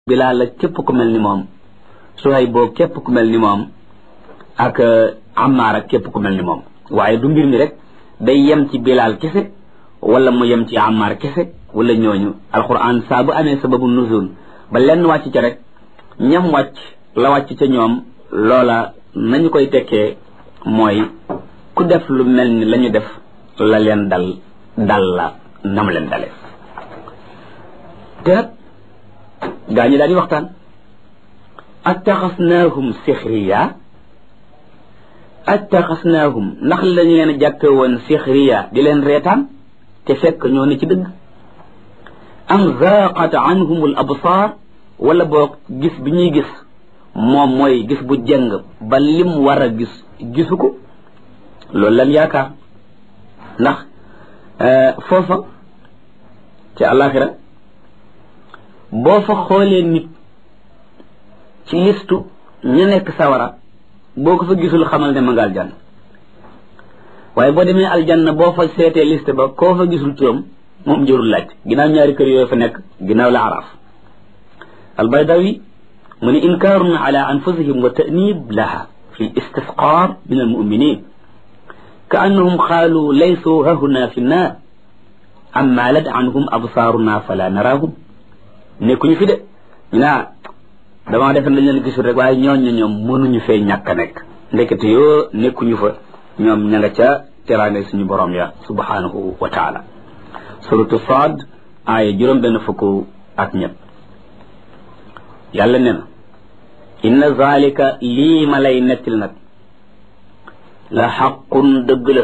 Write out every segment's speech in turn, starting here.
Bilaal ak képp ku mel ni moom Suhayb boo képp ku mel ni moom ak Ammaar ak képp ku mel ni moom waaye du mbir mi rek day yem ci Bilaal kese wala mu yem ci Ammaar kese wala ñooñu alquran saa bu amee sababu nuzul ba lenn wàcc ca rek ñam wàcc la wàcc ca ñoom loola nañu koy tekkee mooy ku def lu mel ni la ñu def la leen dal la nam leen dale te nag gaa ñi daal di waxtaan attaxasnaahum sixriya attaxasnaahum ndax lañu leen jàppe woon sixriya di leen reetaan te fekk ñoo ne ci dëgg am zaaqat anhum al absaar wala boog gis bi ñuy gis moom mooy gis bu jëng ba lim war a gis gisu ko loolu lan yaakaar ndax foofa ci àllaaxira boo fa xoolee nit ci listu ñu nekk sawara boo ko fa gisul xamal ne ma nga aljanna waaye boo demee aljanna boo fa seetee liste ba koo fa gisul turam moom jërul laaj ginnaaw ñaari kër yooyu fa nekk ginnaaw la araaf albaydawi mu ne inkaarun ala anfusihim wa ta'nib laha fi l istisqaar min almuminin ka annahum qaalu laysu hahuna fi nnaar amma lad anhum absaaruna fala naraahum nekkuñu fi de ñu naa damaa defe dañ leen gisul rek waaye ñoom mënuñu fee ñàkk a nekk ndekete yoo nekkuñu fa ñoom ña nga ca teraanga suñu borom ya subhanahu wa taala suratu Saad aaya juróom-benn fukk ak ñett yàlla ne na inna zalika lii ma lay nettil nag la xaqun dëgg la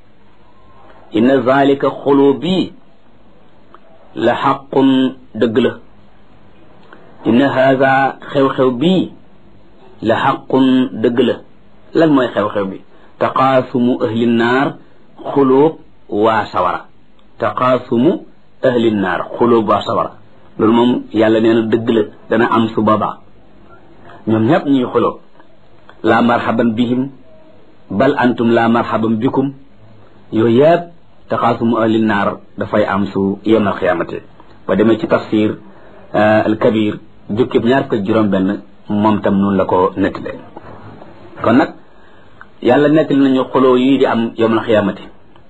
inna zalika xuloo bii la xaqun dëgg la inna haada xew-xew bii la xaqun dëgg la lan mooy xew-xew bi taqaasumu ahli naar xulóob waa sawara taqaasumu ahli naar xulóob waa sawara loolu moom yàlla nee na dëgg la dana am su boobaa ñoom ñëpp ñuy xulóob laa marhaban bihim bal antum laa marhaban bikum yooyu yëpp taqaasumu ahli naar dafay am su yawm al qiyaamati ba demee ci tafsir al kabir jukkib ñaar fukk juróom benn moom tam noonu la ko nettale kon nag yàlla nettali nañu xuloo yii di am yawm al qiyaamati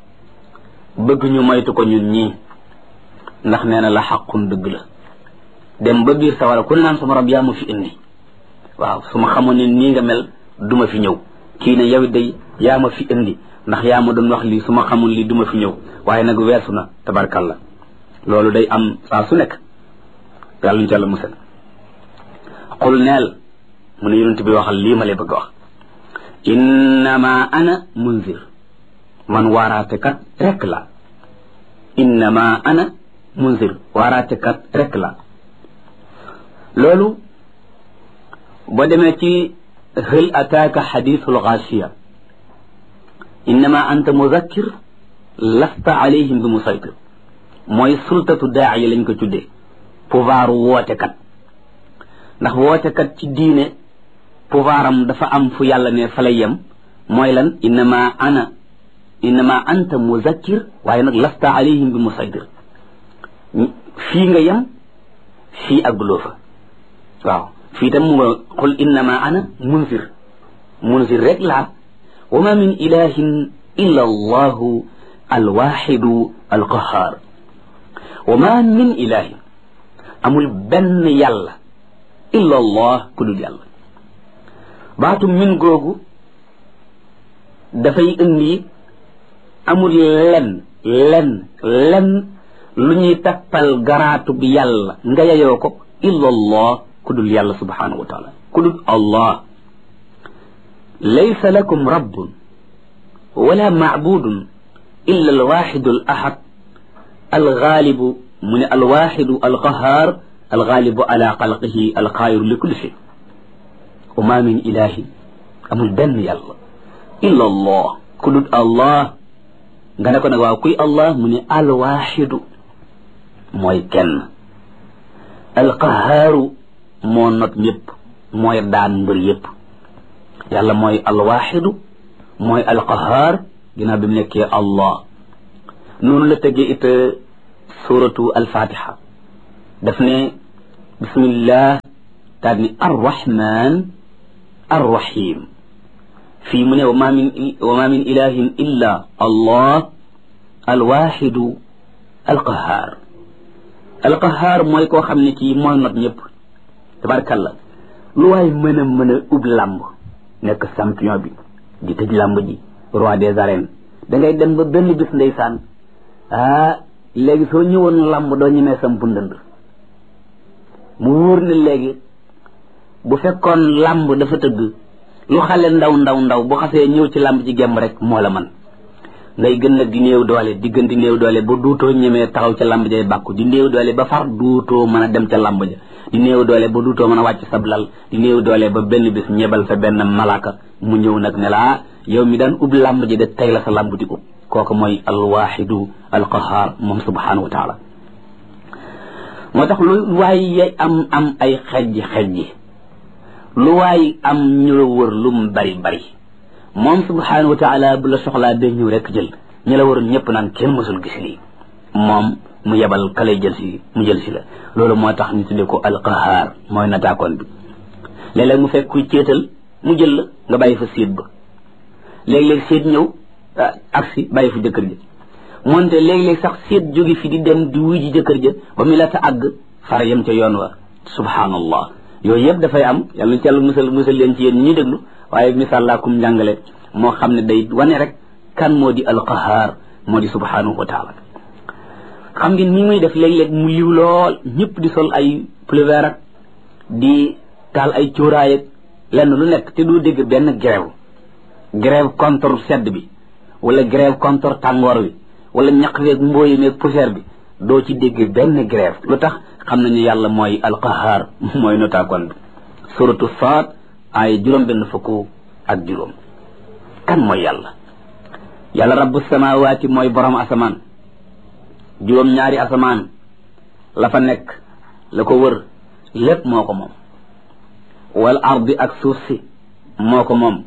bëgg ñu moytu ko ñun ñii ndax nee na la xaqun dëgg la dem ba biir sawara ku ne naan sama rab yaa ma fi indi waaw su ma xamoon ne nii nga mel duma fi ñëw kii ne yow day yaa ma fi indi ndax yaa ma doon wax lii su ma xamul lii duma fi ñëw waaye nag weesu na tabarkalla loolu day am saa su nekk yàlla ñu ci yàlla musal qul neel mu ne yonent bi waxal lii ma lay bëgg a wax innama ana munzir man waaraate kat rek la innama ana munzir waaraate kat rek la loolu boo demee ci hal ataaka xadiisul gaashiya innama anta muzakkir lasta alayhim bi musaytir mooy sultatu daa'iya lañ ko tuddee pouvoir wootekat ndax wootekat ci diine pouvoir am dafa am fu yàlla ne fa lay yem mooy lan innama anta muzakkir waaye nag lasta alayhim bi musaytir fii nga yem fii àgguloo fa waaw fii tam mu nga qul innama ana munzir rek laa wa ma min ilahin illa allahu alwaxidu alqahar wa ma min ilahin amul benn yàlla illa allah ku dul yàlla baatu min googu dafay indi amul lenn lu ñuy tappal garaatu bi yàlla nga yeyoo ko illa allah ku dul yàlla subhanahu wa taala ku dul allah laysa lakum rabbun wala maabudun illa alwaxidu al ahad algaalibu mu ne alwaxidu alqahar algaalibu ala xalqihi alqaayiru li kulli shay wa ma min ilahin amul benn yàlla illa allah ku dul allah nga ne ko nag waaw kuy allah mu ne alwaxidu mooy kenn alqahaaru moo not ñëpp mooy daan mbër yëpp yàlla mooy alwaxidu mooy alqahaar ginnaaw bi mu nekkee allah noonu la tëggee it suratu alfatiha daf ne bismillah daal ni arrahman arrahim fii mu ne wa ma min ilahin illa allah alwaxidu alqahaar mooy koo xam ne kii mooy not ñëpp tabarkalla lu waay mën a ub làmb nekk champion bi di tëj làmb ji roi des arènes da ngay dem ba benn bis ndeysaan léegi soo ñëwoon làmb doo ñemee samp ndënd mu wóor ne léegi bu fekkoon làmb dafa tëgg lu xale ndaw bu xasee ñëw ci làmb ci gemb rek moo la man ngay gën nag di néew doole di gën di néew doole ba duutoo ñemee taxaw ca làmb jay bàkku di néew doole ba far duutoo mën a dem ca làmb ja di néew doole ba duutoo mën a wàcc sablal di néew doole ba benn bis ñebal fa benn malaaka mu ñëw nag ne la yow mi daan ub làmb ji de tey la sa làmb di ub kooku mooy alwaxidu alqahaar moom subhanahu wa taala moo tax lu waay am ay xejji lu waay am ñu la wër lum bari moom subhanahu wa taala bu la soxlaa day ñëw rek jël ñi la waroon ñëpp naan kenn mësul gis lii moom mu yebal ka lay jël si mu jël si la loolu moo tax ñu tuddee ko alqahaar mooy nataakoon bi léeg-léeg mu fekk kuy céetal mu jël la nga bàyyi fa séet ba léeg-léeg séet ñëw aksi bàyyi fa jëkkër ja moonte léeg-léeg sax séet jóge fi di dem di wuy ji jëkkër ja ba mu la ta àgg fara yem ca yoon wa subhanallah yooyu yëpp dafay am yàlla ci yàlla musal leen ci yéen ñi ñuy déglu waaye misaal laa kum njàngale moo xam ne day wane rek kan moo di alqahaar moo di subhanahu wa taala xam ngeen ni muy def léeg-léeg mu liw lool ñëpp di sol ay pullover ak di taal ay cuuraay ak lenn lu nekk te doo dégg benn grève contre sedd bi wala grève contre tàngoor bi wala ñaq weeg mbooyi meeg poussière bi doo ci dégg benn grève lu tax xam nañu yàlla mooy alqahaar mooy notaakoon bi suratu Saad ay juróom-benn fukk ak juróom kan mooy yàlla rabbu samawaati mooy borom asamaan juróom-ñaari asamaan la fa nekk la ko wër lépp moo ko moom wal ardi ak suuf si moo ko moom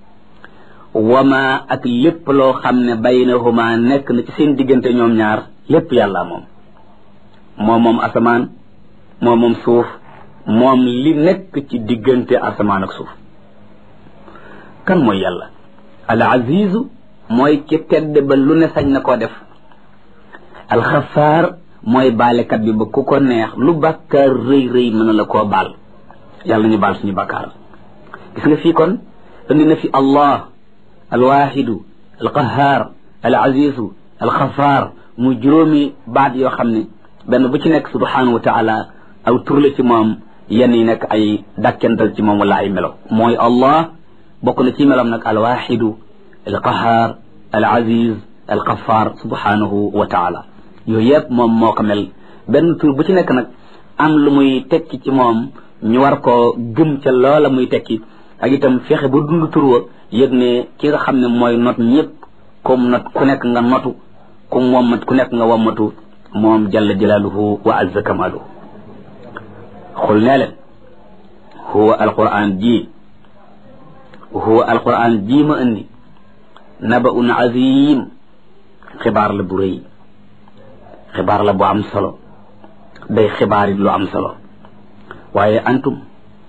wama ak lépp loo xam ne baynahuma nekk na ci seen diggante ñoom ñaar lépp yàlla moom asamaan moom suuf moom li nekk ci diggante asamaan ak suuf kan mooy yàlla al azizu mooy ki tedd ba lu ne sañ na koo def al xafaar mooy baalekat bi ba ku ko neex lu bàkkaar rëy mën na la koo baal yàlla ñu baal suñu bàkkaar gis nga fii kon indi na fi allah al waxidu al qahaar al azizu al xafaar mu juróomi baat yoo xam ne benn bu ci nekk subhanahu wa taala aw tur la ci moom yenn yi nekk ay dàkkental ci moom wala ay melo mooy allah bokk na ci melam nag al waxidu al qahaar al aziz al xafaar subhanahu wa taala yooyu yëpp moom moo ko mel benn tur bu ci nekk nag am lu muy tekki ci moom ñu war koo gëm ca loola muy tekki ak itam fexe ba dund tur wa yëg ne ki nga xam ne mooy not ñëpp comme not ku nekk nga notu comme wommat ku nekk nga wommatu moom jalla jalaaluhu wa azza kamaaluhu xul nee leen huwa alquran ji ma indi nabaun azim xibaar la bu rëy xibaar la bu am solo day xibaar it lu am solo waaye antum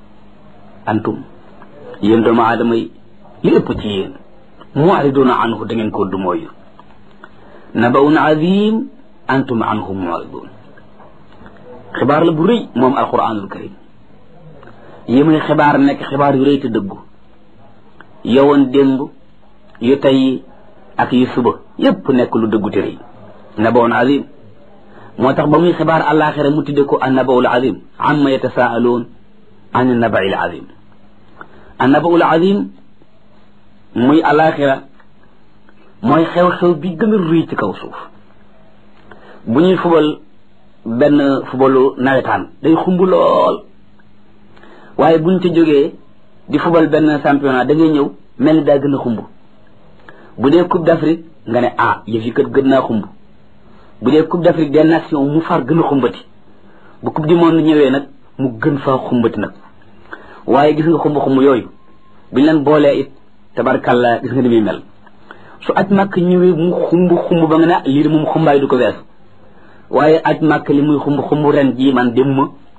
yéen doomu aadama yi li ëpp ci yéen mu'riduna anhu da ngeen koo dumooyu nabaun azim antum anhu mu'ridun xibaar la bu rëy moom alquranul karim yi muy xibaar nekk xibaar yu rëy te dëggu yowoon démb yu tey ak yu suba yépp nekk lu dëggu te rëy nabaun azim moo tax ba muy xibaar àllaaxira mu tudde ko annabaul azim amma yatasaaluun an nabail azim annabaul azim muy àllaaxira mooy xew-xew bi gën a rëy ci kaw suuf bu ñuy fubal benn fubalu nawetaan day xumb lool waaye buñ ca jógee di fubal benn championnat da ngay ñëw mel ni daa gën a xumb bu dee coupe d'Afrique nga ne yëf yi kat gën naa xumb bu dee coupe d'Afrique des nations mu far gën a xumbati bu coupe du monde ñëwee nag mu gën faa xumbati nag waaye gis nga xumb yooyu biñ leen boolee it tabarkalla gis nga ni muy mel su aj màkk ñëwee mu xumb ba nga ne lii de moom xumbaay du ko weesu waaye aj màkk li muy xumb ren jii man dem ma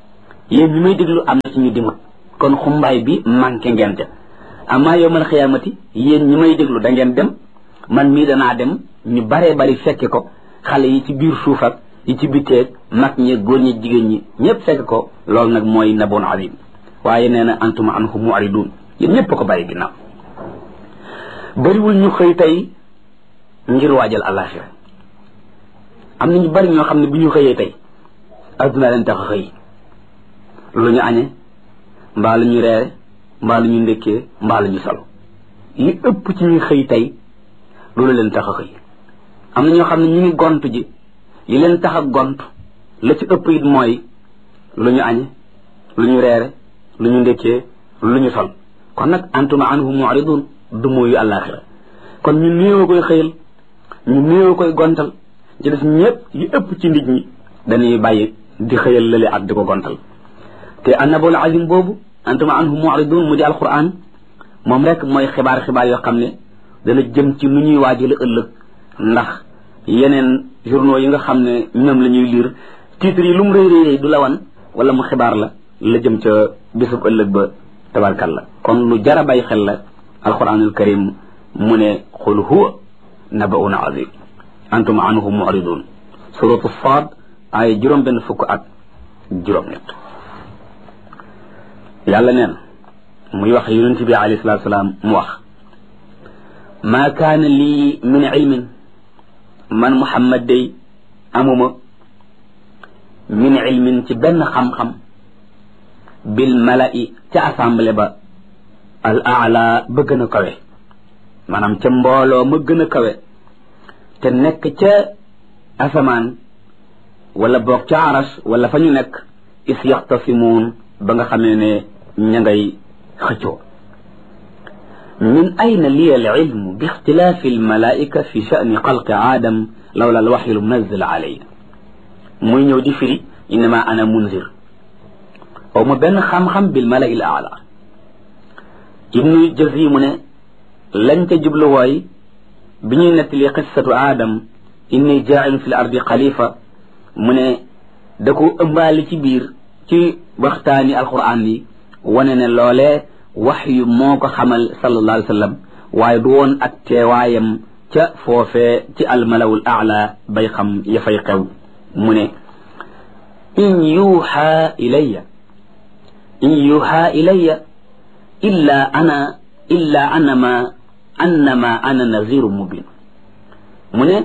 yéen ñi may déglu am na ci ñu dimut kon xumbaay bi manqué ngeen ca amaa yawmal xiyaamati yéen ñi may déglu da ngeen dem man mii danaa dem ñu baree bari fekke ko xale yi ci biir suuf ak yi ci bitteeg mag ñi góor ñi jigéen ñi ñëpp fekk ko loolu nag mooy naboon azim waaye nee na antum anhu mu'ridun yéen ñëpp ko bàyyi ginnaaw bariwul ñu xëy tey ngir waajal àllaaxira am na ñu bari ñoo xam ne bi ñu xëyee tey adduna leen tax a xëy lu ñu añe mbaa lu ñu reere mbaa lu ñu ndékkee mbaa lu ñu solo li ëpp ci ñuy xëy tey loolu leen tax a xëy am na ñoo xam ne ñu ngi gont ji li leen tax a gont la ci ëpp it mooy lu ñu añe lu ñu reere lu ñu ndékkee lu ñu sol kon nag antuma anhu mu'ridun du mooyu àllaaxira kon ñu néew koy xëyal ñu néew koy gontal ci des ñëpp yu ëpp ci nit ñi dañuy bàyyi di xëyal lële ak di ko gontal te annabul azim boobu antuma anhu mu'ridun mu di alquran moom rek mooy xibaar yoo xam ne dana jëm ci nu ñuy waajale ëllëg ndax yeneen journaux yi nga xam ne ñoom la ñuy lire titres yi lu mu rëy du la wan wala mu xibaar la jëm ca bisub ëllëg ba tabarkalla kon lu jara bàyyi xel la alquranul karim mu ne qul huwa naba'un azim antum anhu mu'ridun suratu Saad ay juróom benn fukk ak juróom ñett yàlla neen muy wax yonent bi alayhi salaatu salaam mu wax maa kaana lii min ilmin man Muhammad day amuma min ilmin ci benn xam-xam bil mala'i ca assemblée ba al aala ba gën a kawe maanaam ca mbooloo ma gën a kawe te nekk ca asamaan wala boog ca aras wala fa ñu nekk is yaxtasimuun ba nga xamee ne ña ngay xëccoo min ayna liya al ilmu bi ixtilaafi al malaa'ika fi sha'ni xalqi aadam lawla al waxyu al munazzal alayya muy ñëw di firi innama ana munzir aw ma benn xam-xam bil mala'i al a'la ibnu jazi mu ne lañ ca jublu wooy bi ñuy nettali qissatu aadam inni jaa'ilun fil ardi xalifa mu ne da ko ëmbaali ci biir ci waxtaani alquran yi wane ne loolee wax yu moo ko xamal sallallahu alayhi wa sallam waaye du woon ak teewaayam ca foofee ci almalawul aala bay xam ya fay xew mu ne in yuuxa ilayya illa annama ana naziru mubin mu ne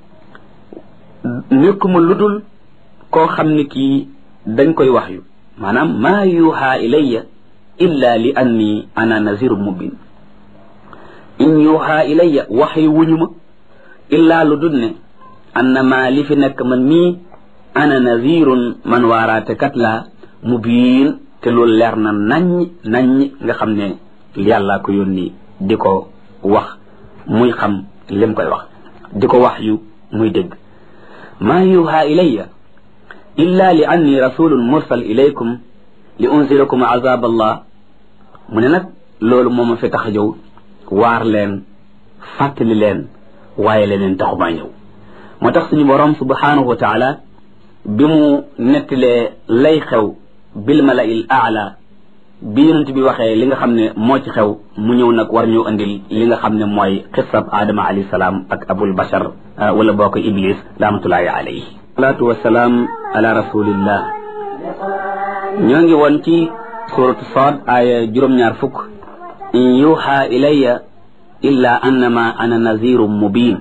nekkuma ludul koo xam ne kii dañ koy wax yu maanaam maa yuuxa ilayya illa li anni ana naziru mubin in yuuxa ilayya wax yu wuñu ma illaa lu dul ne annama li fi nekk man mii ana nazirun man waaraate kat laa mubin te loolu leer na naññ nga xam ne yàllaa ko yónni di ko wax muy xam lim koy wax di ko wax yu muy dégg maa yuuxa ilayya illa li anni rasulun mursal ilaykum li unzirakum azab allah mu ne nag loolu moo ma fi tax a jëw waar leen fàttali leen waaye leneen taxumaa ñëw moo tax suñu borom subhanahu wa taala bi mu nettalee lay xew bil mala'il a'la bi yonent bi waxee li nga xam ne moo ci xew mu ñëw nag war ñu andil li nga xam ne mooy xissab aadama alayhi salaam ak abul bashar wala boo ko iblis rahmatullahi alayhi salaatu wasalaam ala rasulillah ñoo ngi woon ci suratu Saad aaya juróom-ñaar fukk in yuuxa ilayya illa annama ana nazirum mubin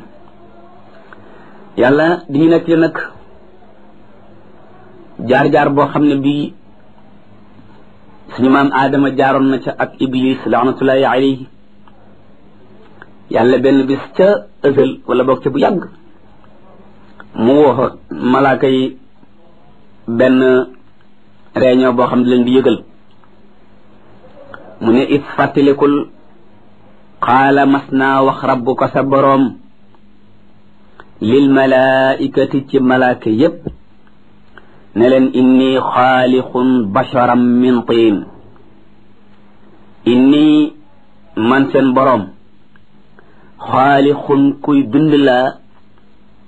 yàlla di ñu nekk nag jaar-jaar boo xam ne bii suñu maam aadama jaaroon na ca ak iblis laanatullahi alayhi yàlla benn bis ca ësël wala boog ca bu yàgg mu woo malaaka yi benn réunion boo xam ne leen di yëgal mu ne it fàttalikul qaala mas naa wax rabbuka sa boroom lil malaikati ci malaaka yépp ne leen inni xaaliqun basharam min tiin inni man seen boroom xaaliqun kuy bind la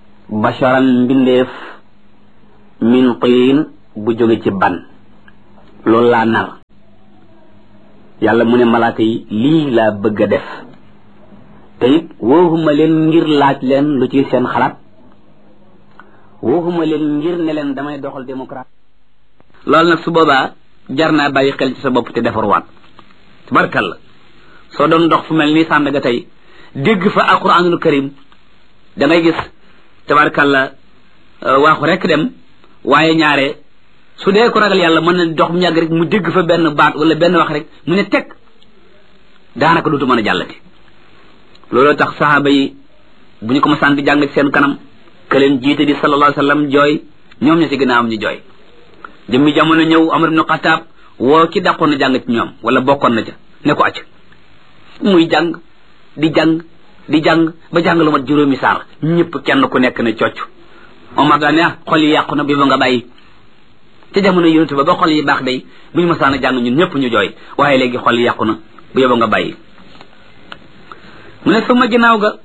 basharan mbindeef min tiin bu jóge ci ban loolu laa nar yàlla mu ne malaaka yi lii laa bëgg a def te it wooxuma leen ngir laaj leen lu ci seen xalaat wooxuma leen ngir ne leen damay doxal démocratie loolu nag su boobaa jar naa bàyyi xel ci sa bopp te defarwaat tabarkalla soo doon dox fu mel nii Sandaga tey dégg fa alquranul karim da ngay gis tabarkalla waaxu rek dem waaye ñaare su dee ko ragal yàlla mën na dox mu ñàgg rek mu dégg fa benn baat wala benn wax rek mu ne teg daanaka dootu mën a jàllati looloo tax sahaaba yi bu ñu ko masaan di jàng ci seen kanam ke leen jiite di sallallahu alayhi wa sallam jooy ñoom ña ci gën a am ñu jooy jëmmi jamono ñëw Umar ibn Xattaab woo ki dàqoon na jàng ci ñoom wala bokkoon na ca ne ko acc muy jàng di jàng ba jàng lu mat juróomi saar ñëpp kenn ku nekk ne cocc Omar daa ne xol yi yàqu na bi ba nga bàyyi ca jamono yonent ba xol yi baax day bu ñu masaan a jàng ñun ñëpp ñu jooy waaye léegi xol yi yàqu na bu yóbba nga bàyyi mu ne sama ginnaaw ga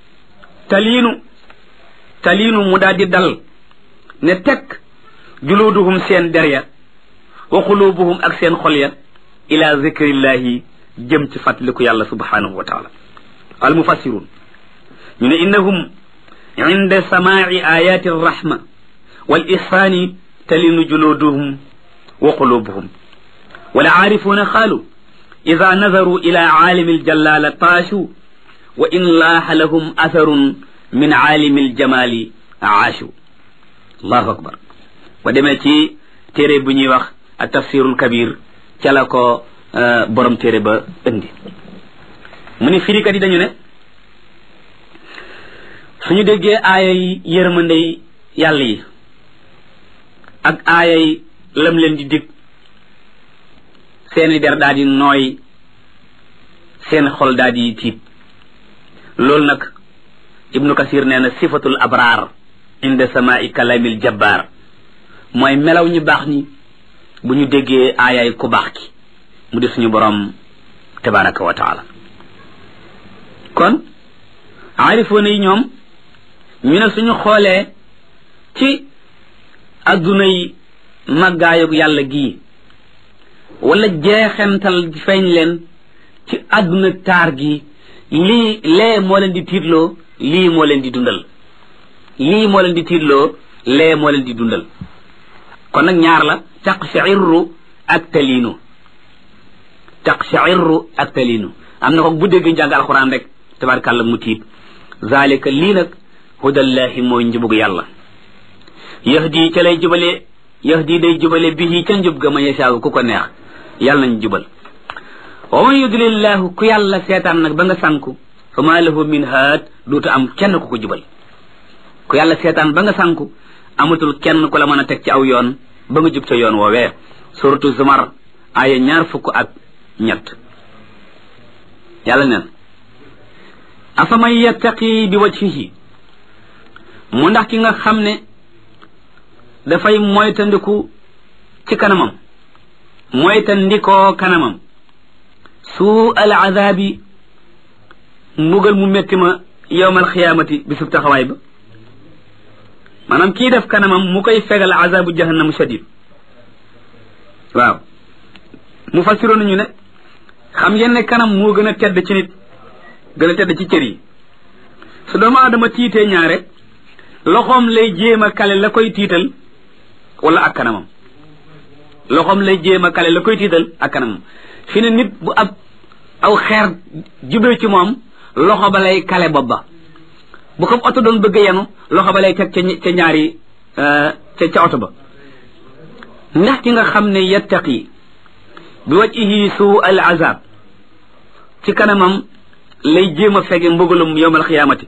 taliinu mu daal di dal ne tekk juluuduhum seen der ya wa qulubuhum ak seen xol ya ila zikrillahi jëm ci fàttaliku yàlla subhanahu wa taala al mufassirun ñu ne innahum inda samaa'i ayati arrahma wal ihsani talinu juluduhum wa qulubuhum wal aarifuna qaalu ida nazaru ila aalimi aljallala taashu wa in laaha lahum atharun min aalimi aljamali aashu allahu akbar ba demee ci téere bu ñuy wax ak tafsirul kabir ca la ko borom téere ba indi mu ni firikat yi dañu ne suñu déggee aayay yërmandey yàlla yi ak aayay lam leen di dig seeni der daal di nooy seen xol daal di tiit loolu nag ibnu kasir nee na sifatul abraar inda samaa'i kalamil jabbaar mooy melaw ñu baax ñi bu ñu déggee aayaay ku baax ki mu di suñu borom tabaraka wa taala kon aarifoona yi ñoom ñu ne suñu xoolee ci adduna yi màggaayug yàlla gii wala jeexental feeñ leen ci adduna taar gi lee moo leen di tiitloo lii moo leen di dundal lii moo leen di tiitloo lee moo leen di dundal kon nag ñaar la taqsha'irru ak talinu am na ko bu dégg njàng alquran rek tabarkàlla mu tiit zalika lii nag hudallahi mooy njubug yàlla yahdi ca lay jubale yahdi day jubale bihi ca njub ga ma yasaaw ku ko neex yàlla nañ jubal wa man yudlillahu ku yàlla seetaan nag ba nga sànku fa ma lahu min haad duutu am kenn ku ko jubal ku yàlla seetaan ba nga sànku amatul kenn ku la mën a teg ci aw yoon ba nga jub ca yoon woowee suratu zumar aya 23 yàlla neen afaman yattaqi bi wajhihi mu ndax ki nga xam ne dafay moytandiku ci kanamam moytandikoo kanamam suu al azabi mbugal mu metti ma yawmal xiyaamati bisub taxawaay ba maanaam kii def kanamam mu koy fegal azabu jahannam shadid waaw mu fassiroon nañu ne xam ngeen ne kanam moo gën a tedd ci nit gën a tedd ci cër yi su doomu aadama tiitee ñaare loxoom lay jéem a kale la koy tiital wala ak kanamam loxoom lay jéem a kale la koy tiital ak kanamam fi ne nit bu aw xeer jubee ci moom loxo ba lay kale bopp ba bu ko oto doon bëgg yenu loxo ba lay teg ca ñaari ca oto ba ndax ki nga xam ne yattaqi bi wajhihi suu al azab ci kanamam lay jéem a fege mbugalum yawmal xiyaamati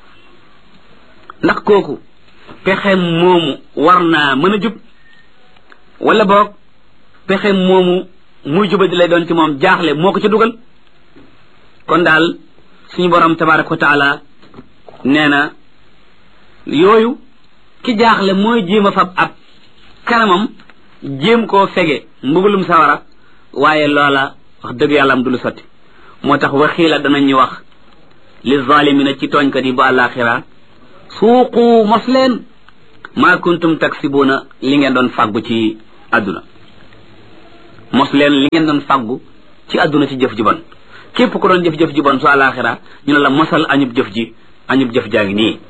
ndax kooku pexem moomu war naa mën a jub wala boog pexem moomu muy jubadi lay doon ci moom jaaxle moo ko ci dugal kon daal suñu borom tabaraka wa taala nee na yooyu ki jaaxle mooy jéem a fab ab kanamam jéem koo fege mbugalum sawara waaye loola wax dëgg yàlla am du lu sotti moo tax waxiila danañu wax li zalimina ci tooñkat yi bu àllaaxira suuqu mos leen maa kuntum taksibuuna li ngeen doon fàggu ci àdduna mos leen li ngeen doon faggu ci àdduna ci jëf ji bon képp ku doon jëf-jëf ji bon su àlaxira ñu ne la mosal añub jëf jaa ngi nii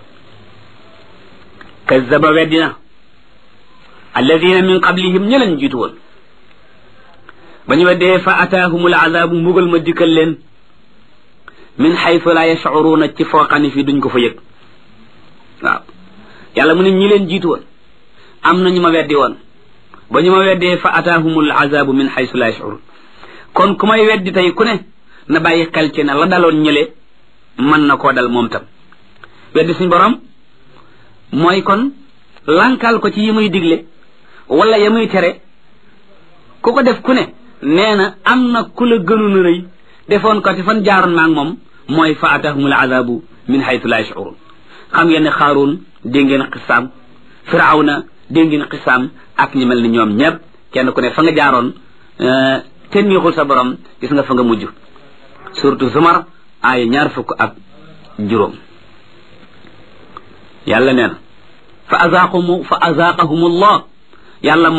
kazzaba weddina alladina min qablihim ña leen jiitu woon ba ñu weddee fa ataahumul azabu mbugal ma dikkal leen min xaytu la yashcuruuna ci foo xam ne fii duñ ko fa yëg waaw yàlla mu ne ñi leen jiitu woon am na ñu ma weddi woon ba ñu ma weddee fa ataahumul azabu min xaytu la yashcuruun kon ku may weddi tey ku ne na bàyyi xel ci ne la daloon ñële mën na koo dal moom tam weddi suñ borom mooy kon lankal ko ci yi muy digle wala ya muy tere ku ko def ku ne nee na am na ku la gënoon a rëy defoon ko ci fan jaaroon maag moom mooy fa atahumul azabu min haythu la yash'urun xam ngeen ne xaaruun dégg ngeen xisaam firawna dégg ngeen xisaam ak ñi mel ni ñoom ñëpp kenn ku ne fa nga jaaroon te neexul sa borom gis nga fa nga mujj surtout Zumar aaya 25 yàlla nee na fa azaaqahum allah yàlla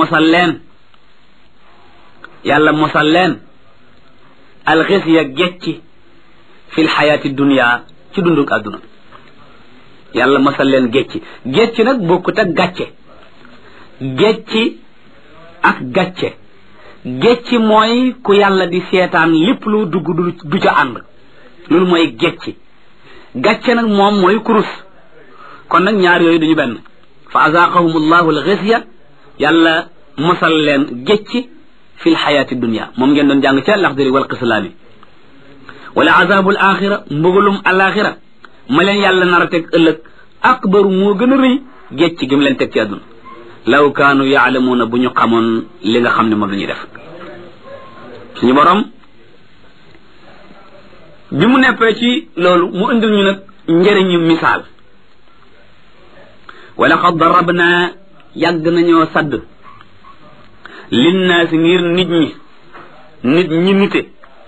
mosal leen alxisya gecci fi lxayaati dunia ci dunduk àdduna yàlla mosal leen gecci nag bokkut ak gàcce gecci mooy ku yàlla di seetaan lépp lu dugg du ca ànd loolu mooy gàcce nag moom mooy kurus kon nag ñaar yooyu duñu benn fa azaaqahum allahu alxisya yàlla mosal leen gecci fi lxayaati dunia moom ngeen doon jàng ca laxdari wal qislaami wala azabul axira mbugalum alaxira ma leen yàlla nar a teg ëllëg akbaru moo gën a rëy gecci gi mu leen teg ci àdduna law kaanu yaalamuuna bu ñu xamoon li nga xam ne moom la ñuy def suñu borom bi mu neppee ci loolu mu indil ñu nag njëriñu misaal wala qad darabna yàgg nañoo sadd linnaasi ngir nit ñi nite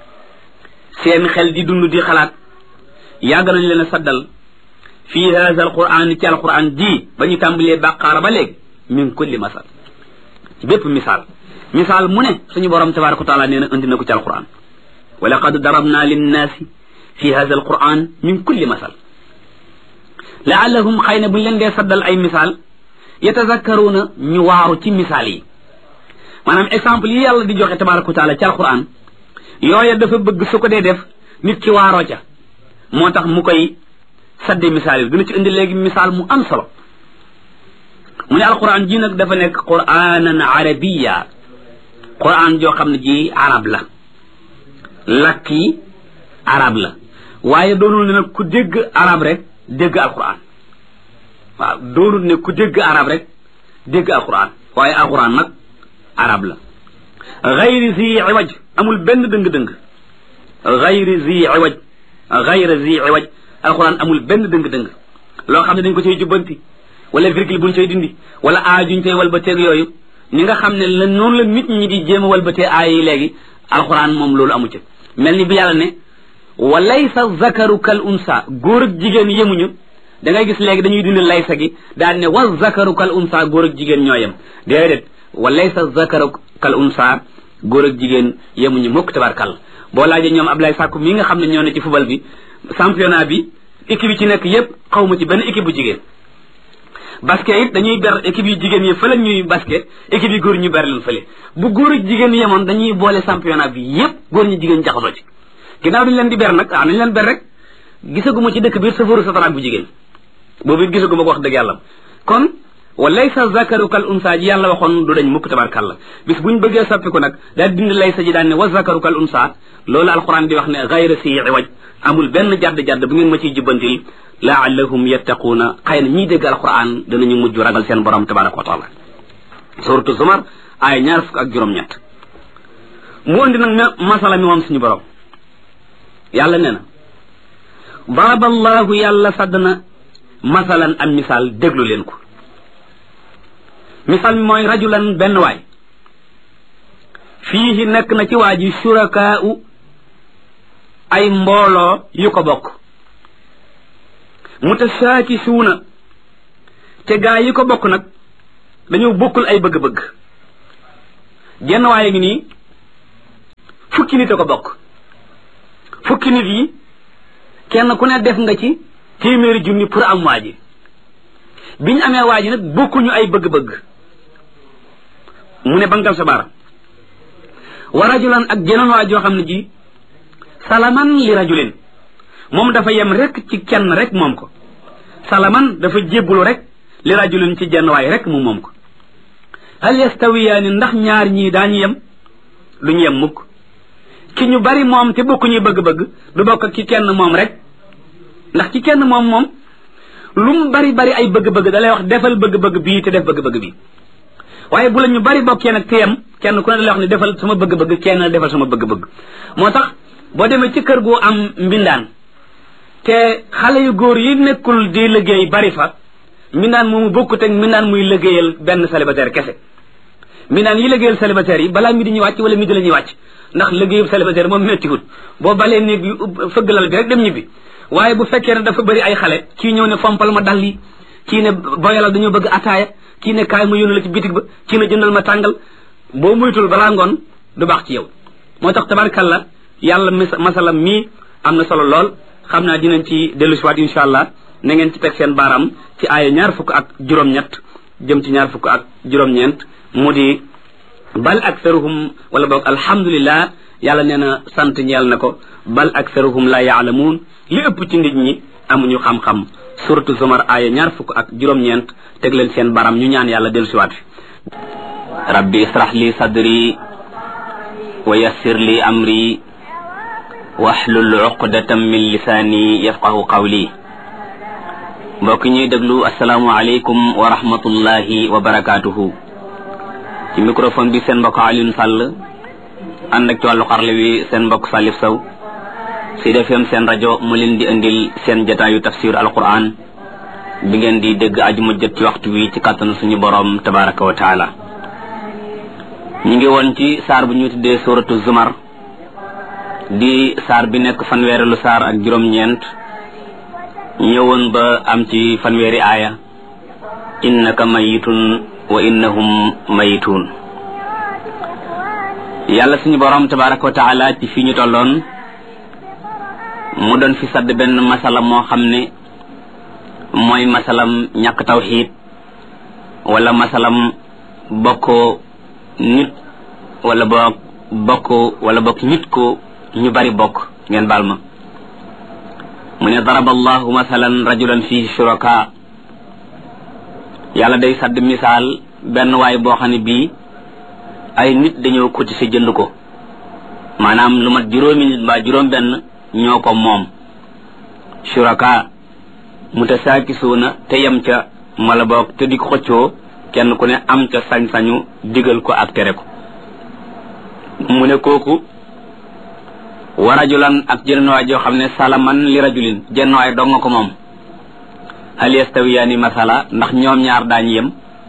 seen xel di dund di xalaat yàgg nañ leen a saddal fii haza alquran ci alquran ji ba ñu tàmbalee bàqaara ba léegi min kulli masal ci bépp misaal mu ne suñu borom tabaraka wa taala nee na indi na ko ci alquran wa laqad darabna linnaasi fi haza alquran min kulli masal laallahum xëy na buñ leen dee saddal ay misaal yatazakkaruuna ñu waaru ci misaal yi maanaam exemple yi yàlla di joxe tabaraka wa taala ci alquran yooya dafa bëgg su ko dee def nit ki waaroo ca moo tax mu koy sadde misaal yi dina ci indi léegi misaal mu am solo mu ne alquran ji nag dafa nekk quranan arabiya quran joo xam ne ji arab la lakk yi arab la waaye doonul ne nag ku dégg arab rek dégg alquran waaw doonul ne ku dégg arab rek dégg alquran waaye alquran nag arab la gayri zi iwaj amul benn dëng-dëng gayri zi iwaj alquran amul benn dëng-dëng loo xam ne dañ ko cay jubbanti wala virgule buñ cay dindi wala aay juñ cay walbateeg yooyu ñi nga xam ne la noonu la nit ñi di jéem a walbatee aay yi léegi alquran moom loolu amu ci mel ni bi yàlla ne wa laysa zakaru kal unsa góor ak jigéen yemuñu da ngay gis léegi dañuy dindi laysa gi daal ne wa zakaru kal unsa góor ak jigéen ñoo yem déedéet wa laysa zakaru kal unsa góor ak jigéen yemuñu mukk tabarkal boo laajee ñoom Ablaye Sakku mi nga xam ne ñoo ne ci football bi championnat bi équipe yi ci nekk yépp xaw ma ci benn équipe bu jigéen basket it dañuy ber équipe yu jigéen yi fële ñuy basket équipe yi góor ñu ber leen fële bu góor ak jigéen yemoon dañuy boole championnat bi yépp góor ñi jigéen jaxasoo ci ginnaaw dañu leen di ber nag nañ leen ber rek gisaguma ci dëkk biir safaru safaraak bu jigéen boobu it gisaguma ko wax dëgg yàlla kon wa laysa zakaru kal unsa ji yàlla waxoon du dañ mukk tabarkàlla bis buñ bëggee soppiku nag daal dindi laysa ji daan ne wa zakaru kal unsa loolu alquran di wax ne gayra si iwaj amul benn jadd bu ngeen ma ciy jubbantil laallahum yattaquuna xëy na ñiy dégg alquran danañu mujj ragal seen borom tabaraka wa taala suratu zumar ay 27 mu andi nag masala mi moom suñu borom yàlla nee na daraba allahu yàlla sadd na masalan am misaal déglu leen ko misaal mi mooy rajulan benn waay fii nekk na ci waa ji shurakaa'u ay mbooloo yu ko bokk mutashaakisuuna te gaa yi ko bokk nag dañoo bokkul ay bëgg-bëgg genn waaye ngi nii fukki nit a ko bokk fukki nit yi kenn ku ne def nga ci téeméeri junni pour am waa ji biñ amee waa ji nag bokkuñu ay bëgg-bëgg mu ne bangal sa baara wa rajulan ak jeneen waa joo xam ne ji salaman li rajulin moom dafa yem rek ci kenn rek moom ko salaman dafa jébbulu rek li rajulin ci jenn waay rek mu moom ko hal yastawiyaani ndax ñaar ñii daañu yem duñu yem mukk ki ñu bari moom te bokkuñuy bëgg-bëgg du bokk ki kenn moom rek ndax ci kenn moom lu mu bari bari ay bëgg-bëgg da lay wax defal bëgg-bëgg bii te def bëgg-bëgg bii waaye bu la ñu bari bokkee nag te yem kenn ku ne da lay wax ne defal sama bëgg-bëgg kenn defal sama bëgg-bëgg moo tax boo demee ci kër gu am mbindaan te xale yu góor yi nekkul di liggéey bari fa mbindaan moomu bokkut ak mbindaan muy liggéeyal benn célibataire kese mbindaan yi liggéeyal célibataire yi balaa midi ñuy wàcc wala midi la ñuy wàcc ndax liggéeyub célibataire moom méttiwut boo balee néeg bi fëgg lal bi rek dem ñibbi waaye bu fekkee ne dafa bëri ay xale kii ñëw ne fompal ma dal yi kii ne boyalal dañoo bëgg ataaya kii ne kaay ma yónni la ci bitig ba kii ne jëndal ma tàngal boo muytul balaa ngoon du baax ci yow moo tax tabarkalla yàlla masalam mii am na solo lool xam naa dinañ ci dellu si waat insha allah na ngeen ci teg seen baaraam ci aaya 20 jëm ci 20 mu di bal aktharuhum wala boog alhamdulillah yàlla nee na sant ñeel na ko bal aktharuhum la yaalamuun li ëpp ci nit ñi amuñu xam-xam suratu zumar aaya 20 teg leen seen baaraam ñu ñaan yàlla dellu si waat fi rabbi israh li sadri wa yassir li amri wahlul uqdatam min lisaani yafqahu qawli mbokk ñuy déglu asalaamu aleykum wa rahmatullahi wa barakaatuhu ci microphone bi seen mbokk Alioune Sall ànd ak ci wàllu xarle wi seen mbokk Salif Sow Sud FM seen rajo mu leen di indil seen jataayu tafsir alquran bi ngeen di dégg ajuma jot ci waxtu wi ci kàttanu suñu borom tabaraka wa taala ñu ngi woon ci saar bu ñu tuddee suratu zumar di saar bi nekk fanweerelu saar ak juróom-ñeent ñëwoon ba am ci fanweeri aaya innaka mayitun wa innahum mayitun yàlla suñu borom tabaraka wa taala ci fii ñu tolloon mu doon fi sadd benn masala moo xam ne mooy masalam ñàkk tawxiid wala masalam bokk nit wala bokk nit ko ñu bari bokk ngeen baal ma mu ne daraba allahu masalan rajulan fihi shuraka yàlla day sadd misaal benn waay boo xam ne bii ay nit dañoo cotiser jënd ko maanaam lu mat juróomi nit mbaa juróom benn ñoo ko moom shuraka mutasaakisuuna te yem ca mala boog te di ko xëccoo kenn ku ne am ca sañ-sañu digal ko ak tere ko mu ne kooku wa rajulan ak jeneen waay joo xam ne salaman li rajulin jenn waay dong nga ko moom hal yastawiyaani masala ndax ñoom ñaar daañu yem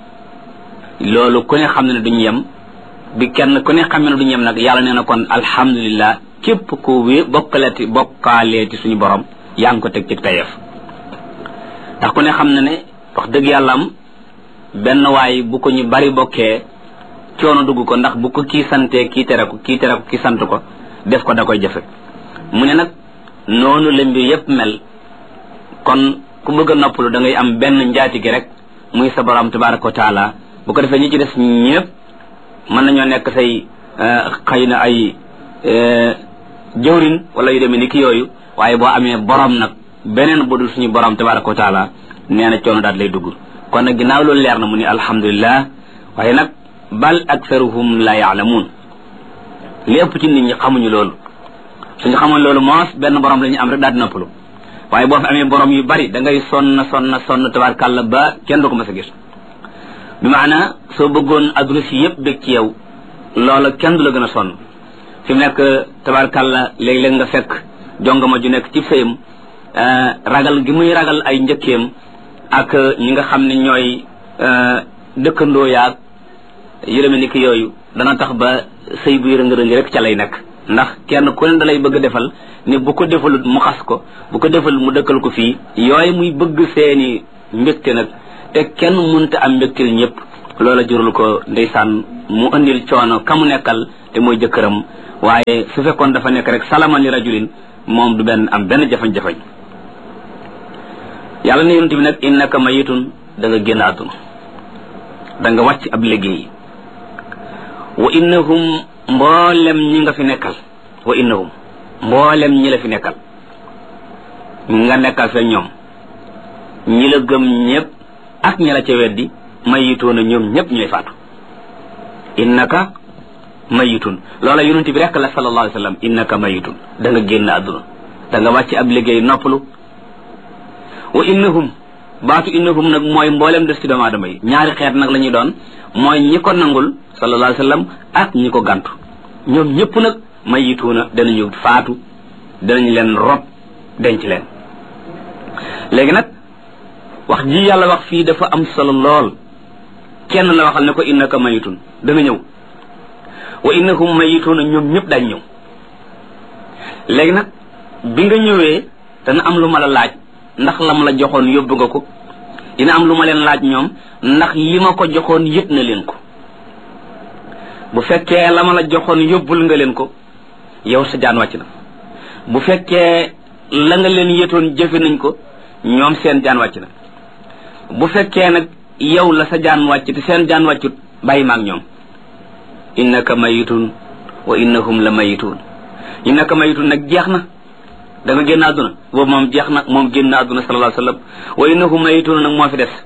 loolu ku ne xam ne duñu yem bi kenn ku ne xam ne duñu yem nag yàlla nee na kon alhamdulillah képp ku bokkaaleeti suñu borom yaa ngi ko teg ci tayeef ndax ku ne xam ne ne wax dëgg yàlla am benn waay bu ko ñu bari bokkee coono dugg ko ndax bu ko kii santee kii tere ko kii sant ko def ko da koy jafe mu ne nag noonu la mbir yépp mel kon ku bëgg a noppalu da ngay am benn njaatige rek muy sa borom tabaraka wa taala bu ko defee ñi ci des ñëpp mën nañoo nekk say xëy na ay jëwrin wala yu demee ni ki yooyu waaye boo amee borom nag beneen bu dul suñu borom tabaraka wa taala nee na coono daal lay dugg kon nag ginnaaw loolu leer na mu ni alhamdulillah waaye nag bal aktharuhum la yaalamuun li ëpp ci nit ñi xamuñu loolu suñu xamoon loolu moos benn borom la ñu am rek daal di noppalu waaye boo fi amee borom yu bari da ngay sonn tabarkàlla ba kenn du ko mas a gis bi maana soo bëggoon adduna si yëpp bég ci yow loola kenn du la gën a sonn fi mu nekk tabarkàlla léeg-léeg nga fekk jongama ju nekk ci sëyam ragal gi muy ragal ay njëkkeem ak ñi nga xam ne ñooy dëkkandoo yaag yërëme ni ki yooyu dana tax ba sëy buy rëng-rëng rek ca lay nekk ndax kenn ku ne da lay bëgg defal ne bu ko defalut mu xas ko bu ko defal mu dëkkal ko fii yooyu muy bëgg seeni mbégte nag te kenn munta am mbégteel ñëpp loola jurul ko ndeysaan mu indil coono ka mu nekkal te mooy jëkkëram waaye su fekkoon dafa nekk rek salaman li rajulin moom du benn am benn jafañ-jafañ yàlla ne yonent bi nag innaka mayitun da nga génn àdduna da nga wàcc ab liggéey wa innahum mboolem ñi nga fi nekkal wa innahum mboolem ñi la fi nekkal nga nekkal fa ñoom ñi la gëm ñëpp ak ñi la ca weddi mayituuna ñoom ñëpp ñooy faatu innaka mayitun loola yonent bi rek la sallallahu alayhi wa sallam innaka mayitun da nga génn àdduna da nga wàcc ab liggéey noppalu wa innahum baatu innahum nag mooy mboolem des ci doomu aadama yi ñaari xeet nag la ñuy doon mooy ñi ko nangul sallallahu alayhi wa sallam ak ñi ko gàntu ñoom ñëpp nag mayituuna danañu faatu danañ leen rob denc leen léegi nag wax ji yàlla wax fii dafa am solo lool kenn la waxal ne ko innaka mayitun dana ñëw wa innahum mayituuna ñoom ñëpp dañ ñëw léegi nag bi nga ñëwee dana am lu ma la laaj ndax la ma la joxoon yóbbu nga ko dina am lu ma leen laaj ñoom ndax li ma ko joxoon yëpp na leen ko bu fekkee la ma la joxoon yóbbul nga leen ko yow sa jaan wàcc na bu fekkee la nga leen yëtoon jëfe nañ ko ñoom seen jaan wàcc na bu fekkee nag yow la sa jaan wàcc te seen jaan wàccut bàyyi maag ñoom innaka mayitun wa innahum la mayitun innaka mayitun nag jeex na da nga génn àdduna boobu moom jeex na moom génn àdduna sallallahu alayhi wa sallam wa innahum mayitun nag moo fi des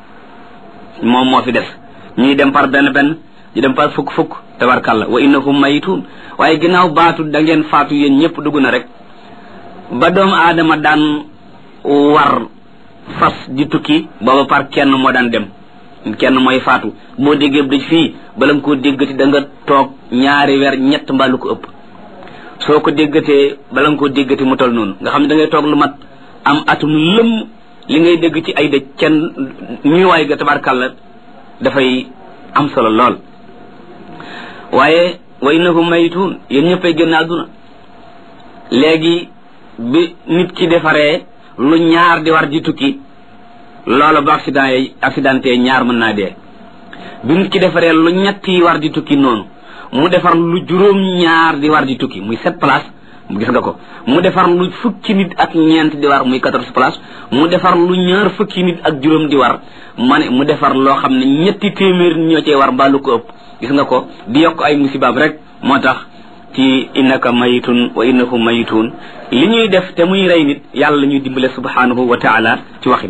moom moo fi des ñuy dem par benn benn ñu dem par fukk tabarkàlla wa innahum mayitun waaye ginnaaw baatu da ngeen faatu yéen ñëpp dugg na rek ba doomu aadama daan war fas di tukki booba par kenn moo daan dem kenn mooy faatu boo déggee dëj fii bala nga koo déggati da nga toog ñaari weer ñett mbaa lu ko ëpp soo ko déggatee bala nga koo déggati mu tol noonu nga xam ne da ngay toog lu mat am atum lëmm li ngay dégg ci ay dëj kenn ñuy waay ga tabarkàlla dafay am solo lool waaye wa innahum mayitun yéen ñëppay génn àdduna léegi bi nit ki defaree lu ñaar di war di tukki loola bu accidenté ñaar mën naa dee bi nit ki defaree lu ñetti war di tukki noonu mu defar lu juróom ñaar di war di tukki muy 7 places mu gis nga ko mu defar lu fukki nit ak ñeent di war muy 14 places mu defar lu ñaar fukki nit ak juróom di war ma ne mu defar loo xam ne ñetti téeméer ñoo cee war mbaa lu ko ëpp gis nga ko di yokk ay musibaab rek moo tax ci innaka mayitun wa innahum mayitun li ñuy def te muy rey nit yàlla la ñuy dimbale subhanahu wa taala ci waxin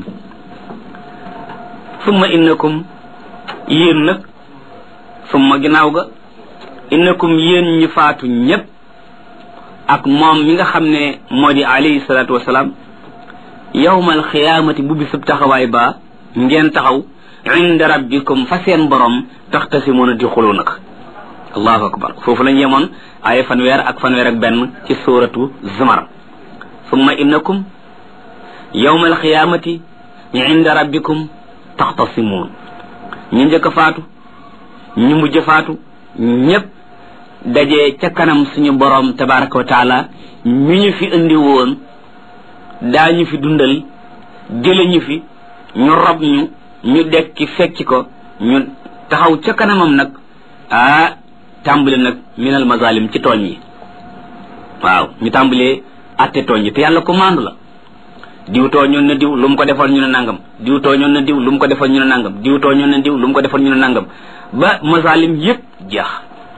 summa innakum yéen nag summa ginnaaw ga innakum yéen ñi faatu ñépp ak moom mi nga xam ne moo di alayhi salatu wasalaam yawmal xiyaamati bu bisub taxawaay ba ngeen taxaw inda rabbikum fa seen borom taxtasimoona di xuloo nag allahu akbar foofu lañ yemoon ay fanweer ak benn ci suratu zumar summa innakum yawmal xiyaamati inda rabbikum taxtasimoon ñu njëkk faatu ñu mujj faatu ñépp daje ca kanam suñu borom tabaraka wa taala mi ñu fi indi woon daañu fi dundal jële ñu fi ñu rob ñu dekki fekki ko ñu taxaw ca kanamam nag tàmbali nag minal mazalim ci tooñ yi waaw ñu tàmbalee atte tooñ yi te yàlla ko maandu la diw tooñoon na diw lu mu ko defoon ñu ne nangam diw tooñoon na diw lu mu ko defoon ñu ne nangam diw tooñoon na diw lu mu ko defoon ñu ne nangam ba mazalim yépp jeex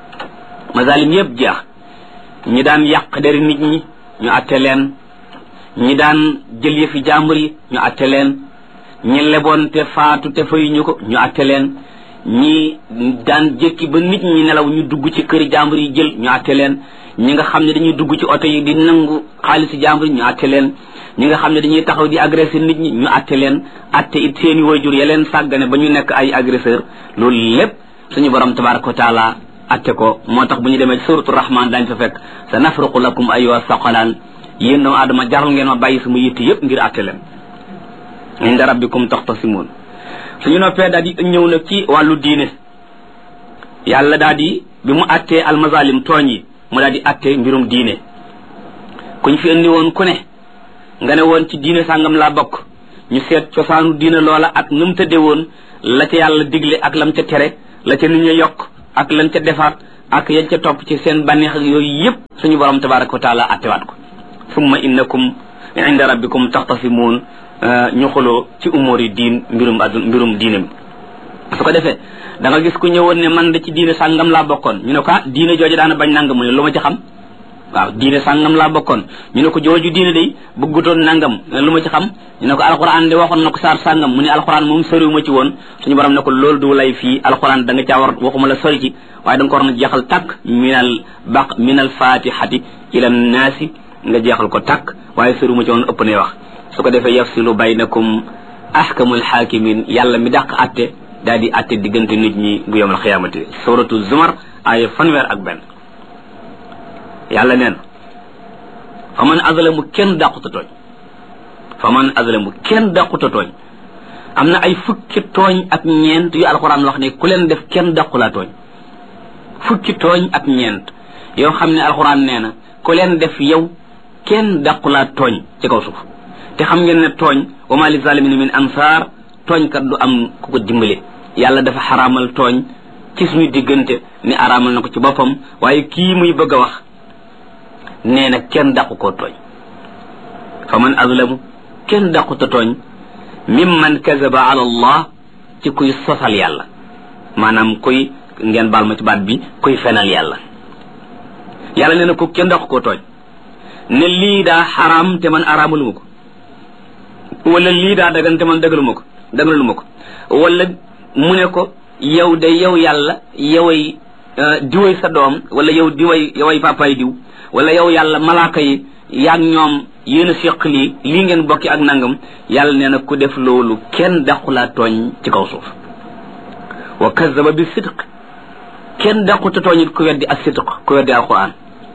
ñi daan yàq deri nit ñi ñu atte leen ñi daan jël yëfi jàmbur yi ñu atte leen ñi leboon te faatu te fayuñu ko ñu atte leen ñi daan jékki ba nit ñi nelaw ñu dugg ci këri jàmbur yi jël ñu atte leen ñi nga xam ne dañuy dugg ci oto yi di nangu xaalisi jàmbur yi ñu atte leen ñi nga xam ne dañuy taxaw di agressé nit ñi ñu atte leen atte it seeni waajur ya leen sàggane ba ñu nekk ay agresseur loolu lépp suñu borom tabaraka wa taala atte ko moo tax bu ñu demee ci suratu rahman daañu fa fekk sa nafruqu lakum ayyuha saqalaan yéen doomu aadama jaral ngeen ma bàyyi sama yitte yépp ngir atte leen inda rabbikum taxtasimuun suñu noppee daal di ñëw nag ci wàllu diine yàlla daal di bi mu attee almazalim tooñ yi mu daal di attee mbirum diine kuñ fi indi woon ku ne nga ne woon ci diine sàngam laa bokk ñu seet cosaanu diine loola ak nu mu tëdde woon la ca yàlla digle ak lam ca tere la ca nit ña yokk ak lan ca defaat ak yañ ca topp ci seen bànneex ak yooyu yëpp suñu borom tabaraka wa taala attewaat ko summa innakum inda rabbikum taxtasimuun ñu xuloo ci umóori diin mbirum diine mi su ko defee da nga gis ku ñëwoon ne man da ci diine sàngam laa bokkoon ñu ne ko diine jooju daana bañ nangam mu ne lu ma ci xam waaw diine sàngam laa bokkoon ñu ne ko jooju diine day bëggutoon nangam lu ma ci xam ñu ne ko alxuraan de waxoon na ko saar sàngam mu ne alxuraan moom soriwuma ci woon suñu borom ne ko loolu du lay fii alxuraan da nga caa war waxuma la sori ci waaye da nga ko war na jeexal tàkk minal fatihati ila naasi nga jeexal ko tàkk waaye soriwuma ci woon ëpp ne wax su ko defee yafsilu baynakum ahkamul hakimin yàlla mi dàq atte daal di atte diggante nit ñi bu yawmal xiyaamati suratu zumar aaya 1 yàlla neen fa man azlamu kenn dàquta tooñ fa man azlamu kenn dàquta tooñ am na ay fukki tooñ ak ñeent yu alxuraan wax ne ku leen def kenn dàqulaa tooñ fukki tooñ ak ñeent yoo xam ne alxuraan nee na ku leen def yow kenn dàqulaa tooñ ci kaw suuf te xam ngeen ne tooñ wa ma li zalimina min ansaar tooñkat du am ku ko dimbale yàlla dafa xaraamal tooñ ci suñu diggante ni araamal na ko ci boppam waaye kii muy bëgg a wax nee na kenn dàqu koo tooñ fa man azlamu kenn dàquta tooñ mimman kazaba ala allah ci kuy sosal yàlla maanaam kuy ngeen baal ma ci baat bi kuy fenal yàlla yàlla nee na ko kenn dàqu koo tooñ ne lii daa xaraam te man araamaluma ko wala lii daa dagan te man dagaluma ko wala mu ne ko yow de yow yàlla yoway diway sa doom wala yow yoway papaay diw wala yow yàlla malaaka yi yaag ñoom yéen a séq lii ngeen bokki ak nangam yàlla nee na ku def loolu kenn dàqulaa tooñ ci kaw suuf wa kazzaba bi sidq kenn dàquta tooñ it ku weddi ak sidq ku weddi alquran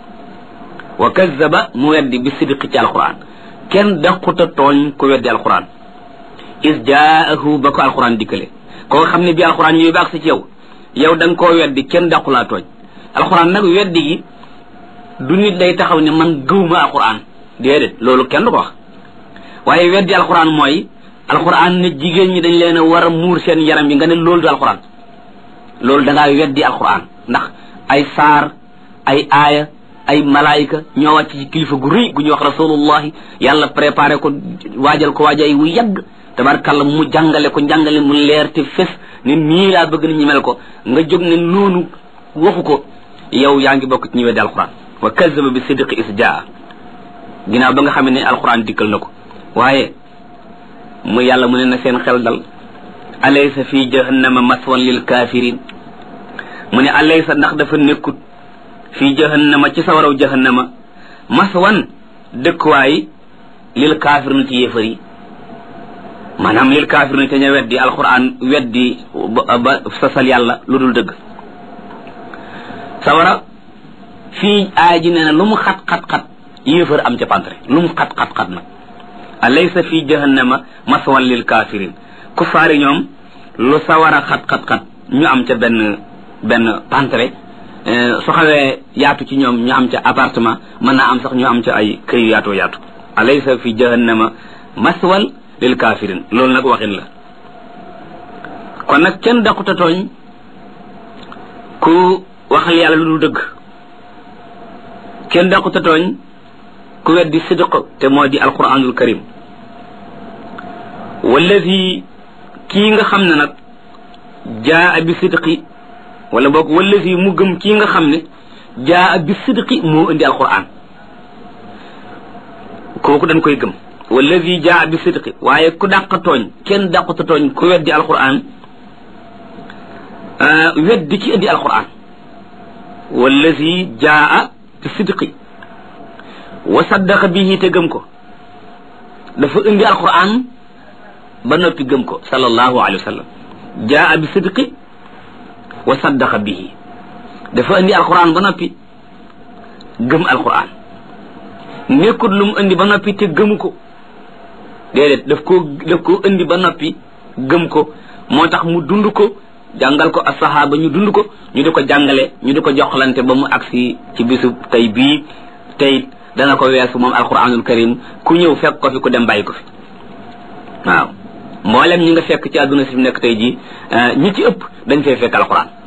wa kazzaba mu weddi bi sidq ci alquran kenn dàquta tooñ ku weddi alquran is jaahu ba ko alquran dikkale koo xam ne bi alquran ñuy baax si ci yow da nga koo weddi kenn dàqulaa tooñ alquran nag weddi gi du nit day taxaw ne man gëwma alquran déedéet loolu kenn du ko wax waaye weddi alquran mooy alquran ne jigéen ñi dañ leen a war a muur seen yaram yi nga ne loolu du alquran loolu da ngaa weddi alquran ndax ay saar ay aaya ay malaayika ñoo wàcc ci kilifa gu rëy gu ñuy wax rasulullahi yàlla préparé ko waajal ko waajay wu yàgg tabarkàlla mu jàngale ko njàngale mu leer te fes ne nii laa bëgg nit ñi mel ko nga jóg ne noonu waxu ko yow yaa ngi bokk ci ñi weddi alquran wa kazzaba bi sidqi is jaa ginnaaw ba nga xam ne alquran dikkal na ko waaye mu yàlla mu ne na seen xel dal alaysa fi jahannama maswan lil kafirin mu ne alaysa ndax dafa nekkut fi jahannama ci sawaraw jahannama maswan dëkkuwaay lil kafirin ci yéefar yi maanaam lil kafirin te ña weddi alquran weddi ba sasal yàlla lu dul dëgg sawara fii aaya ji nee na lu mu xat yéefar am ca pantre lu mu xat nag alaysa fi jahannama maswan lil kafirin kufaari ñoom lu sawara xat ñu am ca benn pantre su xawee yaatu ci ñoom ñu am ca appartement mën naa am sax ñu am ca ay kër yu yaatu alaysa fi jahannama maswal lil kafirin loolu nag waxin la kon nag kenn daquta tooñ ku waxal yàlla lu dul dëgg kenn daquta tooñ ku weddi sidq te moo di alquranul karim wallazi kii nga xam ne nag jaa bi sidqi wala boog wallazi mu gëm kii nga xam ne jaa bi sidqi moo indi alquran kooku dañ koy gëm wallazi jaa bi sidqi waaye ku dàq tooñ kenn dàquta tooñ ku weddi alquran weddi ci indi alquran wallazi jaa bi sidqi wa saddaqa bihi te gëm ko dafa indi alquran ba noppi gëm ko sallallahu alayhi wa sallam jaa bi sidqi wa saddaqa bihi dafa indi alquran ba noppi gëm alquran nekkut lu mu indi ba noppi te gëmu ko déedéet daf koo indi ba noppi gëm ko moo tax mu dund ko jàngal ko asahaba ñu dund ko ñu di ko jàngale ñu di ko joxlante ba mu agsi ci bisu tey bii tey dana ko weesu moom alquranul karim ku ñëw fekk ko fi ku dem bàyyi ko fi waaw mboolem ñi nga fekk ci àdduna si nekk tey ji ñi ci ëpp dañ fay fekk alquran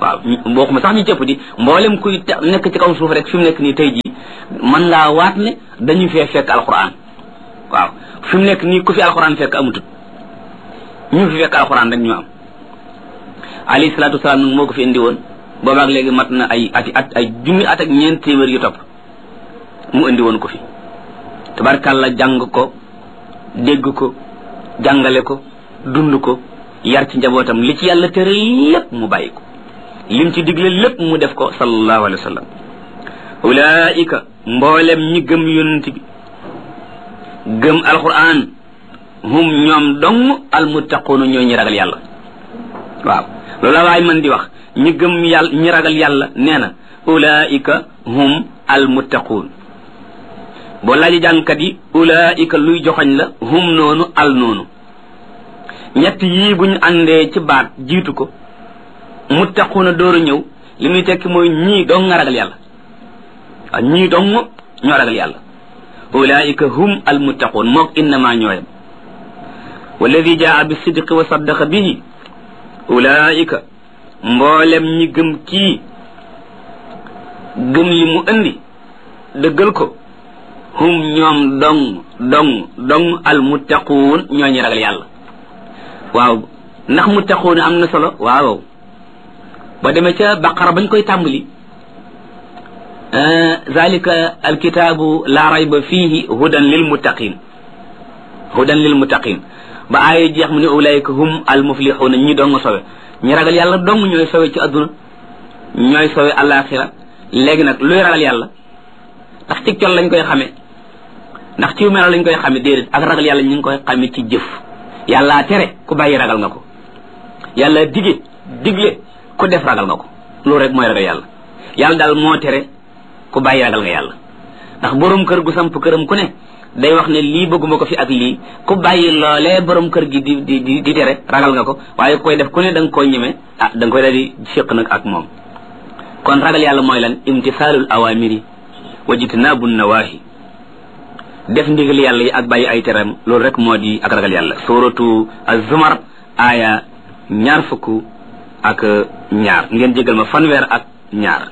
waaw bokkuma sax ñu cëpp di mboolem kuy nekk ci kaw suuf rek fi mu nekk nii tey jii mën ngaa waat ne dañu fee fekk alquran waaw fi mu nekk nii ku fi alquran fekk amutut ñu fi fekk alquran rek ñu am alayhi salaatu wasalaam nag moo ko fi indi woon boobaak léegi mat na ay junni at ak ñeent téeméer yu topp mu indi woon ko fi tabarkàlla jàng ko dégg ko jàngale ko dund ko yar ci njabootam li ci yàlla tere lépp mu bàyyi ko lim ci digle lépp mu def ko sallallahu alayhi wa sallam ulaika mboolem ñi gëm yonent bi gëm alquran hum ñoom dong almuttaquuna ñoo ñi ragal yàlla waaw loolu la waay man di wax ñi gëm yàlla ñi ragal yàlla nee na ulaika hum almuttaquun boo laaji jàngkat yi ulaika luy joxoñ la hum noonu al noonu ñett yii buñ àndee ci baat jiitu ko muttaquuna door a ñëw li muy tekki mooy ñii dong nga ragal yàlla waaw ñii dong ñoo ragal yàlla ulaika hum almuttaquun mook innama ñooyam walladi jaa bi sidqi wa saddaqa bihi ulaika mboolem ñi gëm kii gëm li mu indi dëggal ko hum ñoom dong almuttaquun ñoo ñi ragal yàlla waaw ndax muttaquun am na solo waaw ba demee ca baqara bañ koy tàmbali zalika alkitaabu la rayba fihi hudan lil muttaqin ba aaya jeex mu ne ulaika hum almuflixuuna ñi dong sowe ñi ragal yàlla dong ñooy sowe ci adduna ñooy sowe alaxira léegi nag luy ragal yàlla ndax ci col lañ koy xame ndax ci melo lañ koy xame déedéet ak ragal yàlla ñu ngi koy xame ci jëf yàlla tere ku bàyyi ragal nga ko yàlla digle ku def ragal nga ko loolu rek mooy ragal yàlla yàlla daal moo tere ku bàyyi ragal nga yàlla ndax borom kër gu samp këram ku ne day wax ne lii bëgguma ko fi ak lii ku bàyyi loolee borom kër gi di tere ragal nga ko waaye ku koy def ku ne da nga koo ñeme da nga koy daal di séq nag ak moom kon ragal yàlla mooy lan imtisaalul awamiri wa jitnaabu nawaahi def ndigal yàlla yi ak bàyyi ay teram loolu rek moo di ak ragal yàlla suratu az-zumar aaya 22 ngeen jégal ma 22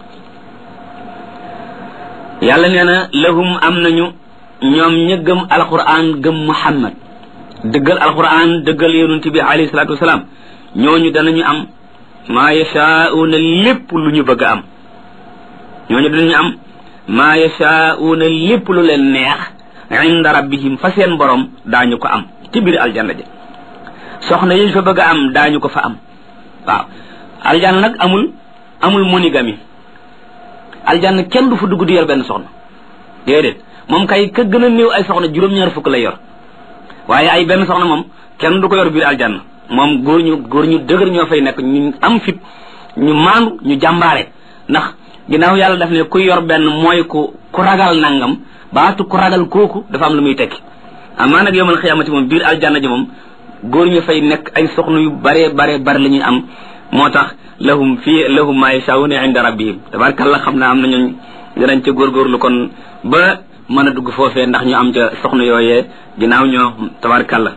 yàlla nee na lahum am nañu ñoom ña gëm alquran gëm muhammad dëggal alquran dëggal yonent bi alayhi salatu wasalaam ñooñu danañu am maa yashaa'uuna lépp lu ñu bëgg a am ñooñu danañu am maa yashaa'uuna lépp lu leen neex inda rabbihim fa seen borom daañu ko am ci biir aljanna ja soxna yi fa bëgg a am daañu ko fa am waaw aljanna nag amul monogamie aljanna kenn du fa dugg di yor benn soxna déedéet moom kay ka gën a néew ay soxna juróom-ñaar fukk lay yor waaye ay benn soxna moom kenn du ko yor biir aljanna moom góor ñu dëgër ñoo fay nekk ñu am fit ñu maandu ñu jàmbaare ndax ginnaaw yàlla daf ne ku yor benn mooy ku ragal nangam baatu ku ragal kooku dafa am lu muy tekki amaa nag yawmal xiyaamati moom biir aljanna ji moom góor ñu fay nekk ay soxna yu bare la ñuy am moo tax lahum ma yashaa'uuna inda rabbihim tabaarkalla xam naa am na ñooñ danañ ca góorgóorlu kon ba mën a dugg foofee ndax ñu am ca soxna yooyee ginnaaw ñoo tabaarkalla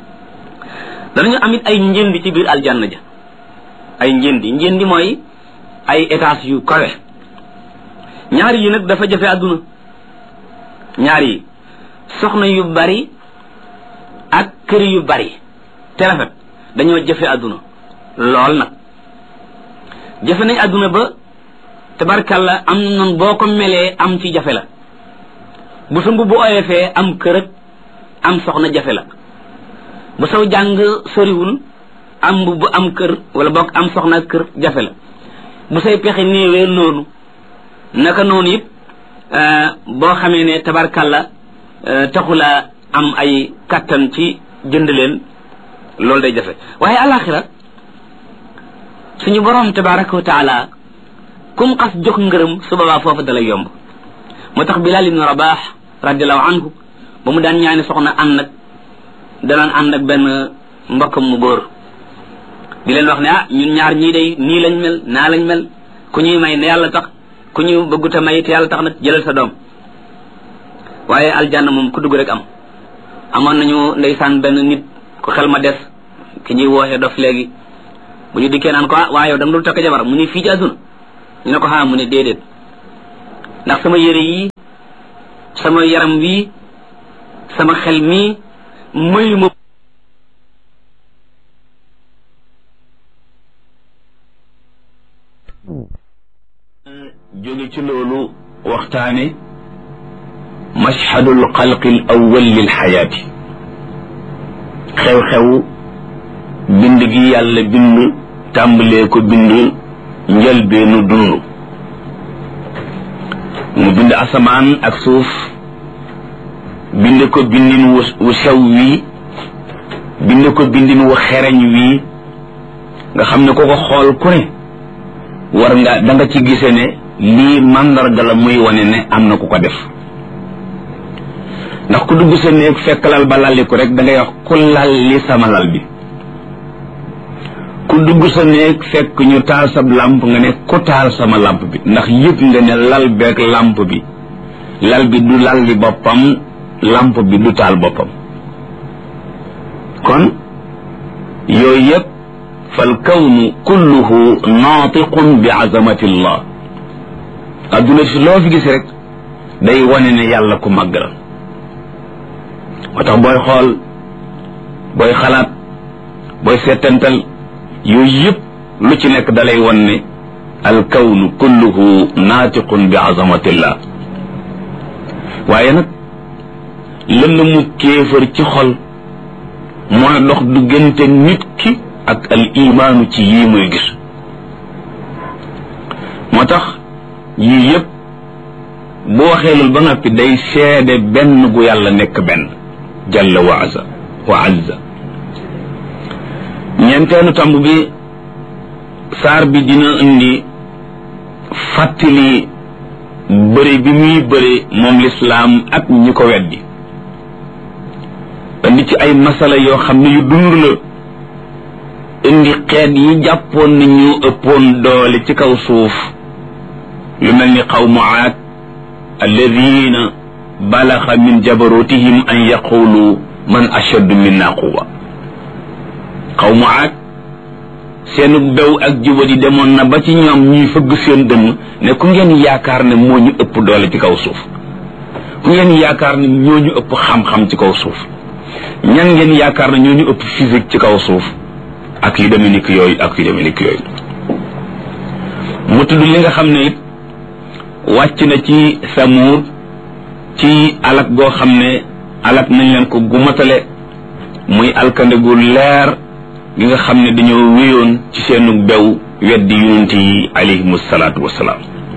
danañu am it ay njëndi ci biir aljanna ja ay njëndi mooy ay étage yu kawe ñaar yi nag dafa jafe àdduna ñaar yi soxna yu bari ak kër yu bari te rafet dañoo jafe àdduna lool nag jafe nañ àdduna ba tabarkalla am noonu boo ko melee am ci jafe la bu sa mbubb oyofee am kër ak am soxna jafe la bu saw jàng soriwul am mbubb am kër wala bokk am soxna ak kër jafe la bu say pexe néewee noonu naka noonu it boo xamee ne tabarkalla taxula am ay kattan ci jënd leen loolu day jafe waaye alaxira suñu borom tabaraka wa taala kum xas jox ngërëm su boobaa foofu dalay yomb moo tax Bilal ibn Rabah radiallahu anhu ba mu daan ñaani soxna danaan ànd ak benn mbokkam mu góor di leen wax ne ñun ñaar ñii day nii lañ mel naa lañ mel ku ñuy may ne yàlla tax ku ñu bëgguta may te yàlla tax nag jëlal sa doom waaye aljanna moom ku dugg rek amoon nañu ndeysaan benn nit ku xel ma des ki ñuy wooxee dof léegi bu ñu dikkee naan ko waa yow da nga dul takk jabar mu ne fii ci àdduna ñu ne ko mu ne déedéet ndax sama yére yi sama yaram wi sama xel mi mayu ma jóge ci loolu waxtaane mashhadul xalqi al awwal lil xayaati xew-xew bind gi yàlla bind tàmbalee ko bind njëlbeenu dund mu bind asamaan ak suuf bind ko bindin wu sew wii bind ko bindin wu xereñ wii nga xam ne ko ko xool ku ne war nga da nga ci gise ne lii màndarga la muy wane ne am na ku ko def ndax ku dugg sa néeg fekk lal ba lalliku rek da ngay wax ku lalli sama lal bi ku dugg sa néeg fekk ñu taal sab làmp nga ne ku taal sama làmp bi ndax yëg nga ne lal beeg làmp bi lal bi du lalli boppam làmp bi du taal boppam kon yooyu yëpp fal kawnu kulluhu naatiqun bi azamati llah adduna si loo fi gis rek day wane ne yàlla ku màgg la moo tax booy xool booy xalaat booy seetantal yooyu yëpp lu ci nekk dalay wan ne al kawnu kulluhu naatiqun bi azamatillah waaye nag lënd mu kéefër ci xol mooy dox diggante nit ki ak al imaanu ci yii muy gis moo tax yii yëpp bu waxee loolu ba noppi day seede benn gu yàlla nekk benn jalla wa azza ñeenteelu tomb bi saar bi dina indi fàttali bëri bi muy bëri moom lislaam ak ñi ko weddi indi ci ay masala yoo xam ne yu dund la indi xeet yi jàppoon ni ñu ëppoon doole ci kaw suuf lu mel ni qawmu aad alladina balaxa min jabarutihim an yaqulu man ashaddu minna quwa qawmu aad seenu bew ak jubadi demoon na ba ci ñoom ñuy fëgg seen dënn ne ku ngeen yaakaar ne moo ñu ëpp doole ci kaw suuf ku ngeen yaakaar ne ñoo ñu ëpp xam-xam ci kaw suuf ñan ngeen yaakaar ne ñoo ñu ëpp physique ci kaw suuf ak yu demee ni ki yooyu ak yu demee ni ki yooyu mu tudd li nga xam ne it wàcc na ci Samuud ci alak goo xam ne alak nañ leen ko gu matale muy alkande gu leer gi nga xam ne dañoo wéyoon ci seenu bew weddi yonent yi alayhimu salaatu wassalaam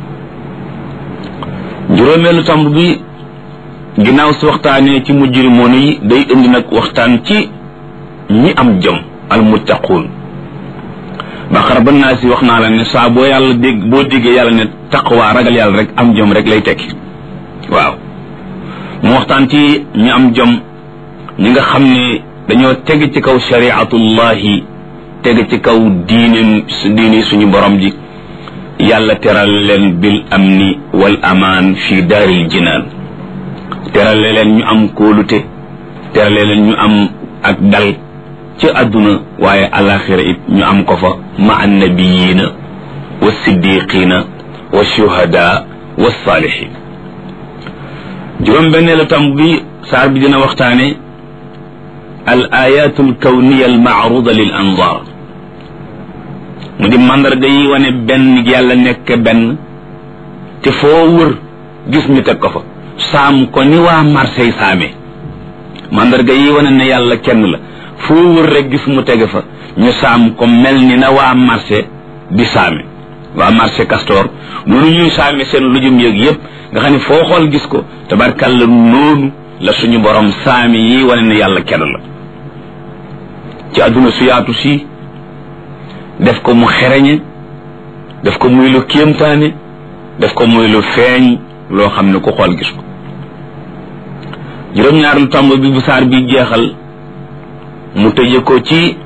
juróomeelu tomb bi ginnaaw si waxtaanee ci mujrimoon yi day indi nag waxtaan ci ñi am jom almuttaquun Baqara ba naa si wax naa la ne saa boo yàlla dégg boo déggee yàlla ne taqwa ragal yàlla rek am jom rek lay tekki waaw mu waxtaan ci ñi am jom ñi nga xam ne dañoo teg ci kaw shariatullahi teg ci kaw diini suñu borom ji yàlla teral leen bil amni wal amaan fi daaril jinaan terale leen ñu am kóolute terale leen ñu am ak dal ci àdduna waaye alaxira it ñu am ko fa ma annabiyiina wa siddiqiina wa shuhada wa saalihin juróom benneelu tam bi saar bi dina waxtaane al ayatu al kawniya al maaruda lil anzar mu di mandarga yi wane benn yàlla nekk benn te foo wër gis ñu teg ko fa saam ko ni waa Marseille saame mandarga yi wane ne yàlla kenn la foo wër rek gis mu tege fa ñu saam ko mel ni na waa marché di saame waa marché Castor noonu ñuy saame seen lujum yëg yëpp nga xam ne foo xool gis ko tabarkàlla noonu la suñu borom saami yi wane ne yàlla kenn la ci àdduna su yaatu si def ko mu xereñe def ko muy lu kéemtaane def ko muy lu feeñ loo xam ne ku xool gis ko juróom-ñaareelu tomb bi bu saar bi jeexal mu tëje ko ci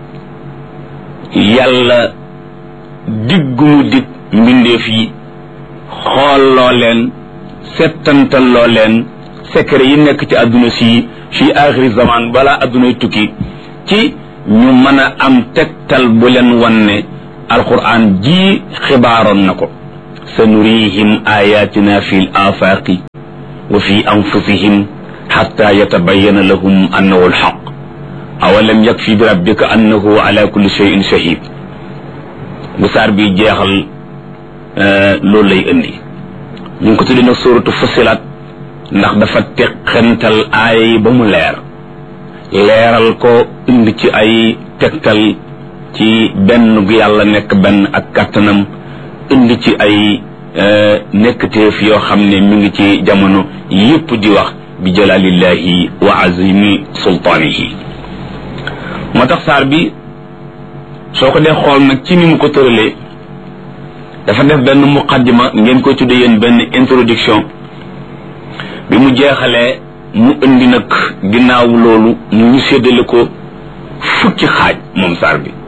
yàlla diggu mu dig mbindeef yi xool loo leen settantal loo leen secret yi nekk ci àdduna si fii axiri zaman balaa àddunay tukki ci ñu mën a am tegtal bu leen wan ne alquran ji xibaaroon na ko sanurihim ayatina fi l afaqi wa fi anfusihim xatta yatabayana lahum annahu alxaq awalam yakfi bi rabbika annahu ala kulli shay'in shahid bu saar bi jeexal loolu lay indi ñu ngi ko tuddi nag suratu fusilat ndax dafa teqantal aaya yi ba mu leeral ko indi ci ay tegtal ci benn gu yàlla nekk benn ak kàttanam indi ci ay nekkteef yoo xam ne mi ngi ci jamono yépp di wax bi jalalillahi wa azimi sultaanihi moo tax saar bi soo ko dee xool nag ci ni mu ko tëralee dafa def benn muqaddima ngeen koy tudde yéen benn introduction bi mu jeexalee mu indi nag ginnaaw loolu ñu séddale ko fukki xaaj moom saar bi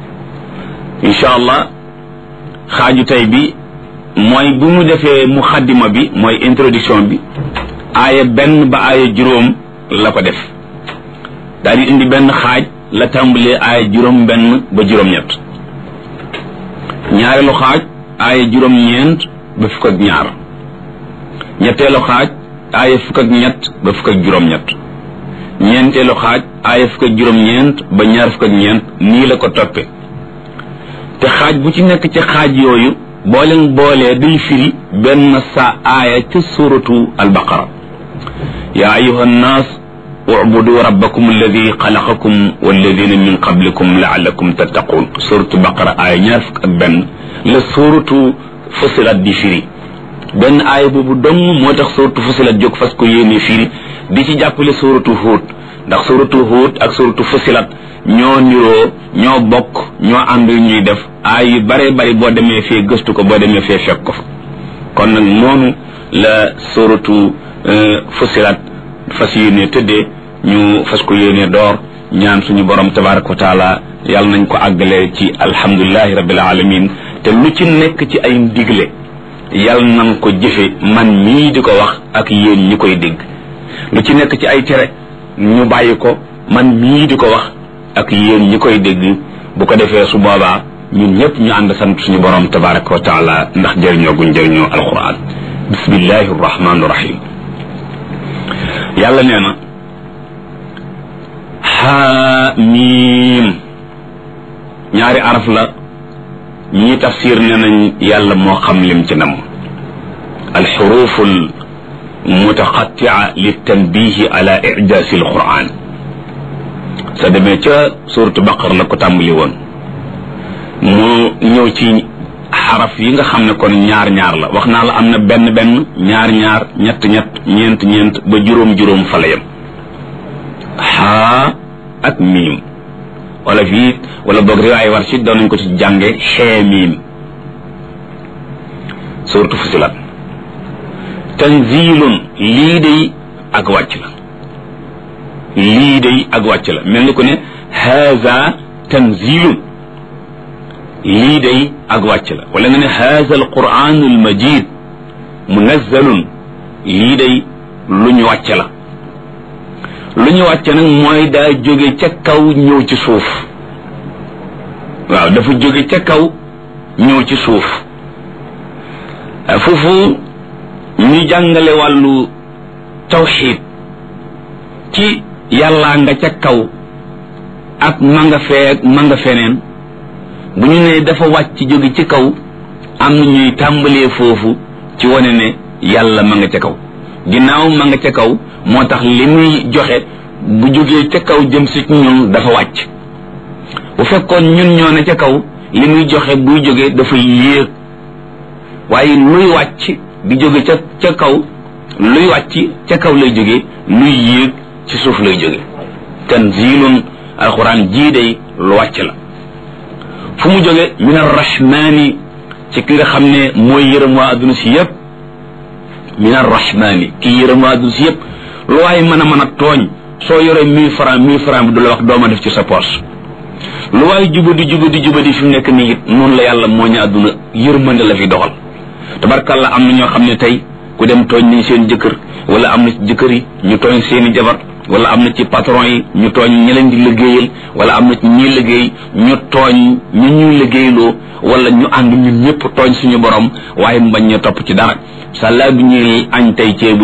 incha allah xaaju tey bi mooy bu mu defee muqaddima bi mooy introduction bi aaya benn ba aaya juróom la ko def daal di indi benn xaaj la tàmbalee aaya juróom benn ba juróom ñett ñaareelu xaaj aaya juróom ñeent ba fukk ak ñaar ñetteelu xaaj aaya fukk ak ñett ba fukk ak juróom ñett ñeenteelu xaaj aaya fukk ak juróom ñeent ba ñaar fukk ak ñeent nii la ko toppe te xaaj bu ci nekk ci xaaj yooyu boo leen boolee day firi benn sa aaya ci suratu albaqara yaa ayuha nnaas ubudu rabbakum alladi xalaqakum walladina min qablikum laallakum tattaqun suratu baqara aaya ñaar fukk ak benn la suratu fusilat di firi benn aaya boobu dong moo tax suratu fusilat jóg fas ko yéene firi di ci jàppale suratu huud ndax suratu huud ak suratu fusilat ñoo niroo ñoo bokk ñoo ànd ñuy def aay yu bare bari boo demee fee gëstu ko boo demee fee fekk ko fa kon nag noonu la suratu fusilat fas yéene tëddee ñu fas ko yéene door ñaan suñu borom tabaraka wa taala yàlla nañ ko àggale ci alhamdulillahi rabbil alamin te lu ci nekk ci ay ndigle yàlla nañ ko jëfe man mii di ko wax ak yéen ñi koy dégg lu ci nekk ci ay tere ñu bàyyi ko man mii di ko wax ak yéen ñi koy dégg bu ko defee su boobaa ñun ñëpp ñu ànd sant suñu borom tabaraka wa taala ndax jëriñoo guñ jëriñoo alquran bismillahi rahmaani rahim yàlla nee na xaamiim ñaari araf la ñii tafsir nee nañ yàlla moo xam lim ci nam alxuruful mutaqattia litanbihi ala ijaasi alquran sa demee ca suratu baqar la ko tàmbali woon mu ñëw ci xaraf yi nga xam ne kon ñaar ñaar la wax naa la am na benn benn ñaar ñaar ñett ñett ñeent ñeent ba juróom juróom fa la yem xaa ak miim wala fii wala boog riwaay war ci doon nañ ko ci jànge xee miim suratu fusilat tanzilun lii day ak wàcc la lii day ak wàcc la mel ni ko ne haza tanzilun lii day ak wàcc la wala nga ne haza alquran almajid munazzalun lii day lu ñu wàcc la lu ñu wàcc nag mooy daa jóge ca kaw ñëw ci suuf waaw dafa jóge ca kaw ñëw ci suuf foofu ñu jàngale wàllu tawxiid ci yàllaa nga ca kaw ak ma nga fee ak ma nga feneen bu ñu nee dafa wàcc jóge ci kaw am na ñuy tàmbalee foofu ci wane ne yàlla ma nga ca kaw ginnaaw ma nga ca kaw moo tax li muy joxe bu jógee ca kaw jëm si ñun dafa wàcc bu fekkoon ñun ñoo ne ca kaw li muy joxe buy jógee dafa yéeg waaye luy wàcc di jóge ca kaw luy wàcc ca kaw lay jóge luy yéeg ci suuf lay jóge tanzilun alquran jii day lu wàcc la fu mu jóge min arrahmani ci ki nga xam ne mooy yërëm waa adduna si yëpp min arrahmani kii yërëm waa adduna si yëpp lu waaye mën a tooñ soo yoree 1000 francs bi du la wax dooma def ci sa poche lu waaye jubadi fi mu nekk nii it noonu la yàlla moo ñu adduna yërmande la fi doxal tabarkàlla am na ñoo xam ne tey ku dem tooñ nañ seen jëkkër wala am na jëkkër yi ñu tooñ seeni jabar wala am na ci patron yi ñu tooñ ñi leen di liggéeyal wala am na ci ñi liggéey ñu tooñ ñu ñuy liggéeyloo wala ñu ànd ñun ñëpp tooñ suñu borom waaye mu bañ ñu topp ci dara sàllaa bi ñuy añ tey ceebu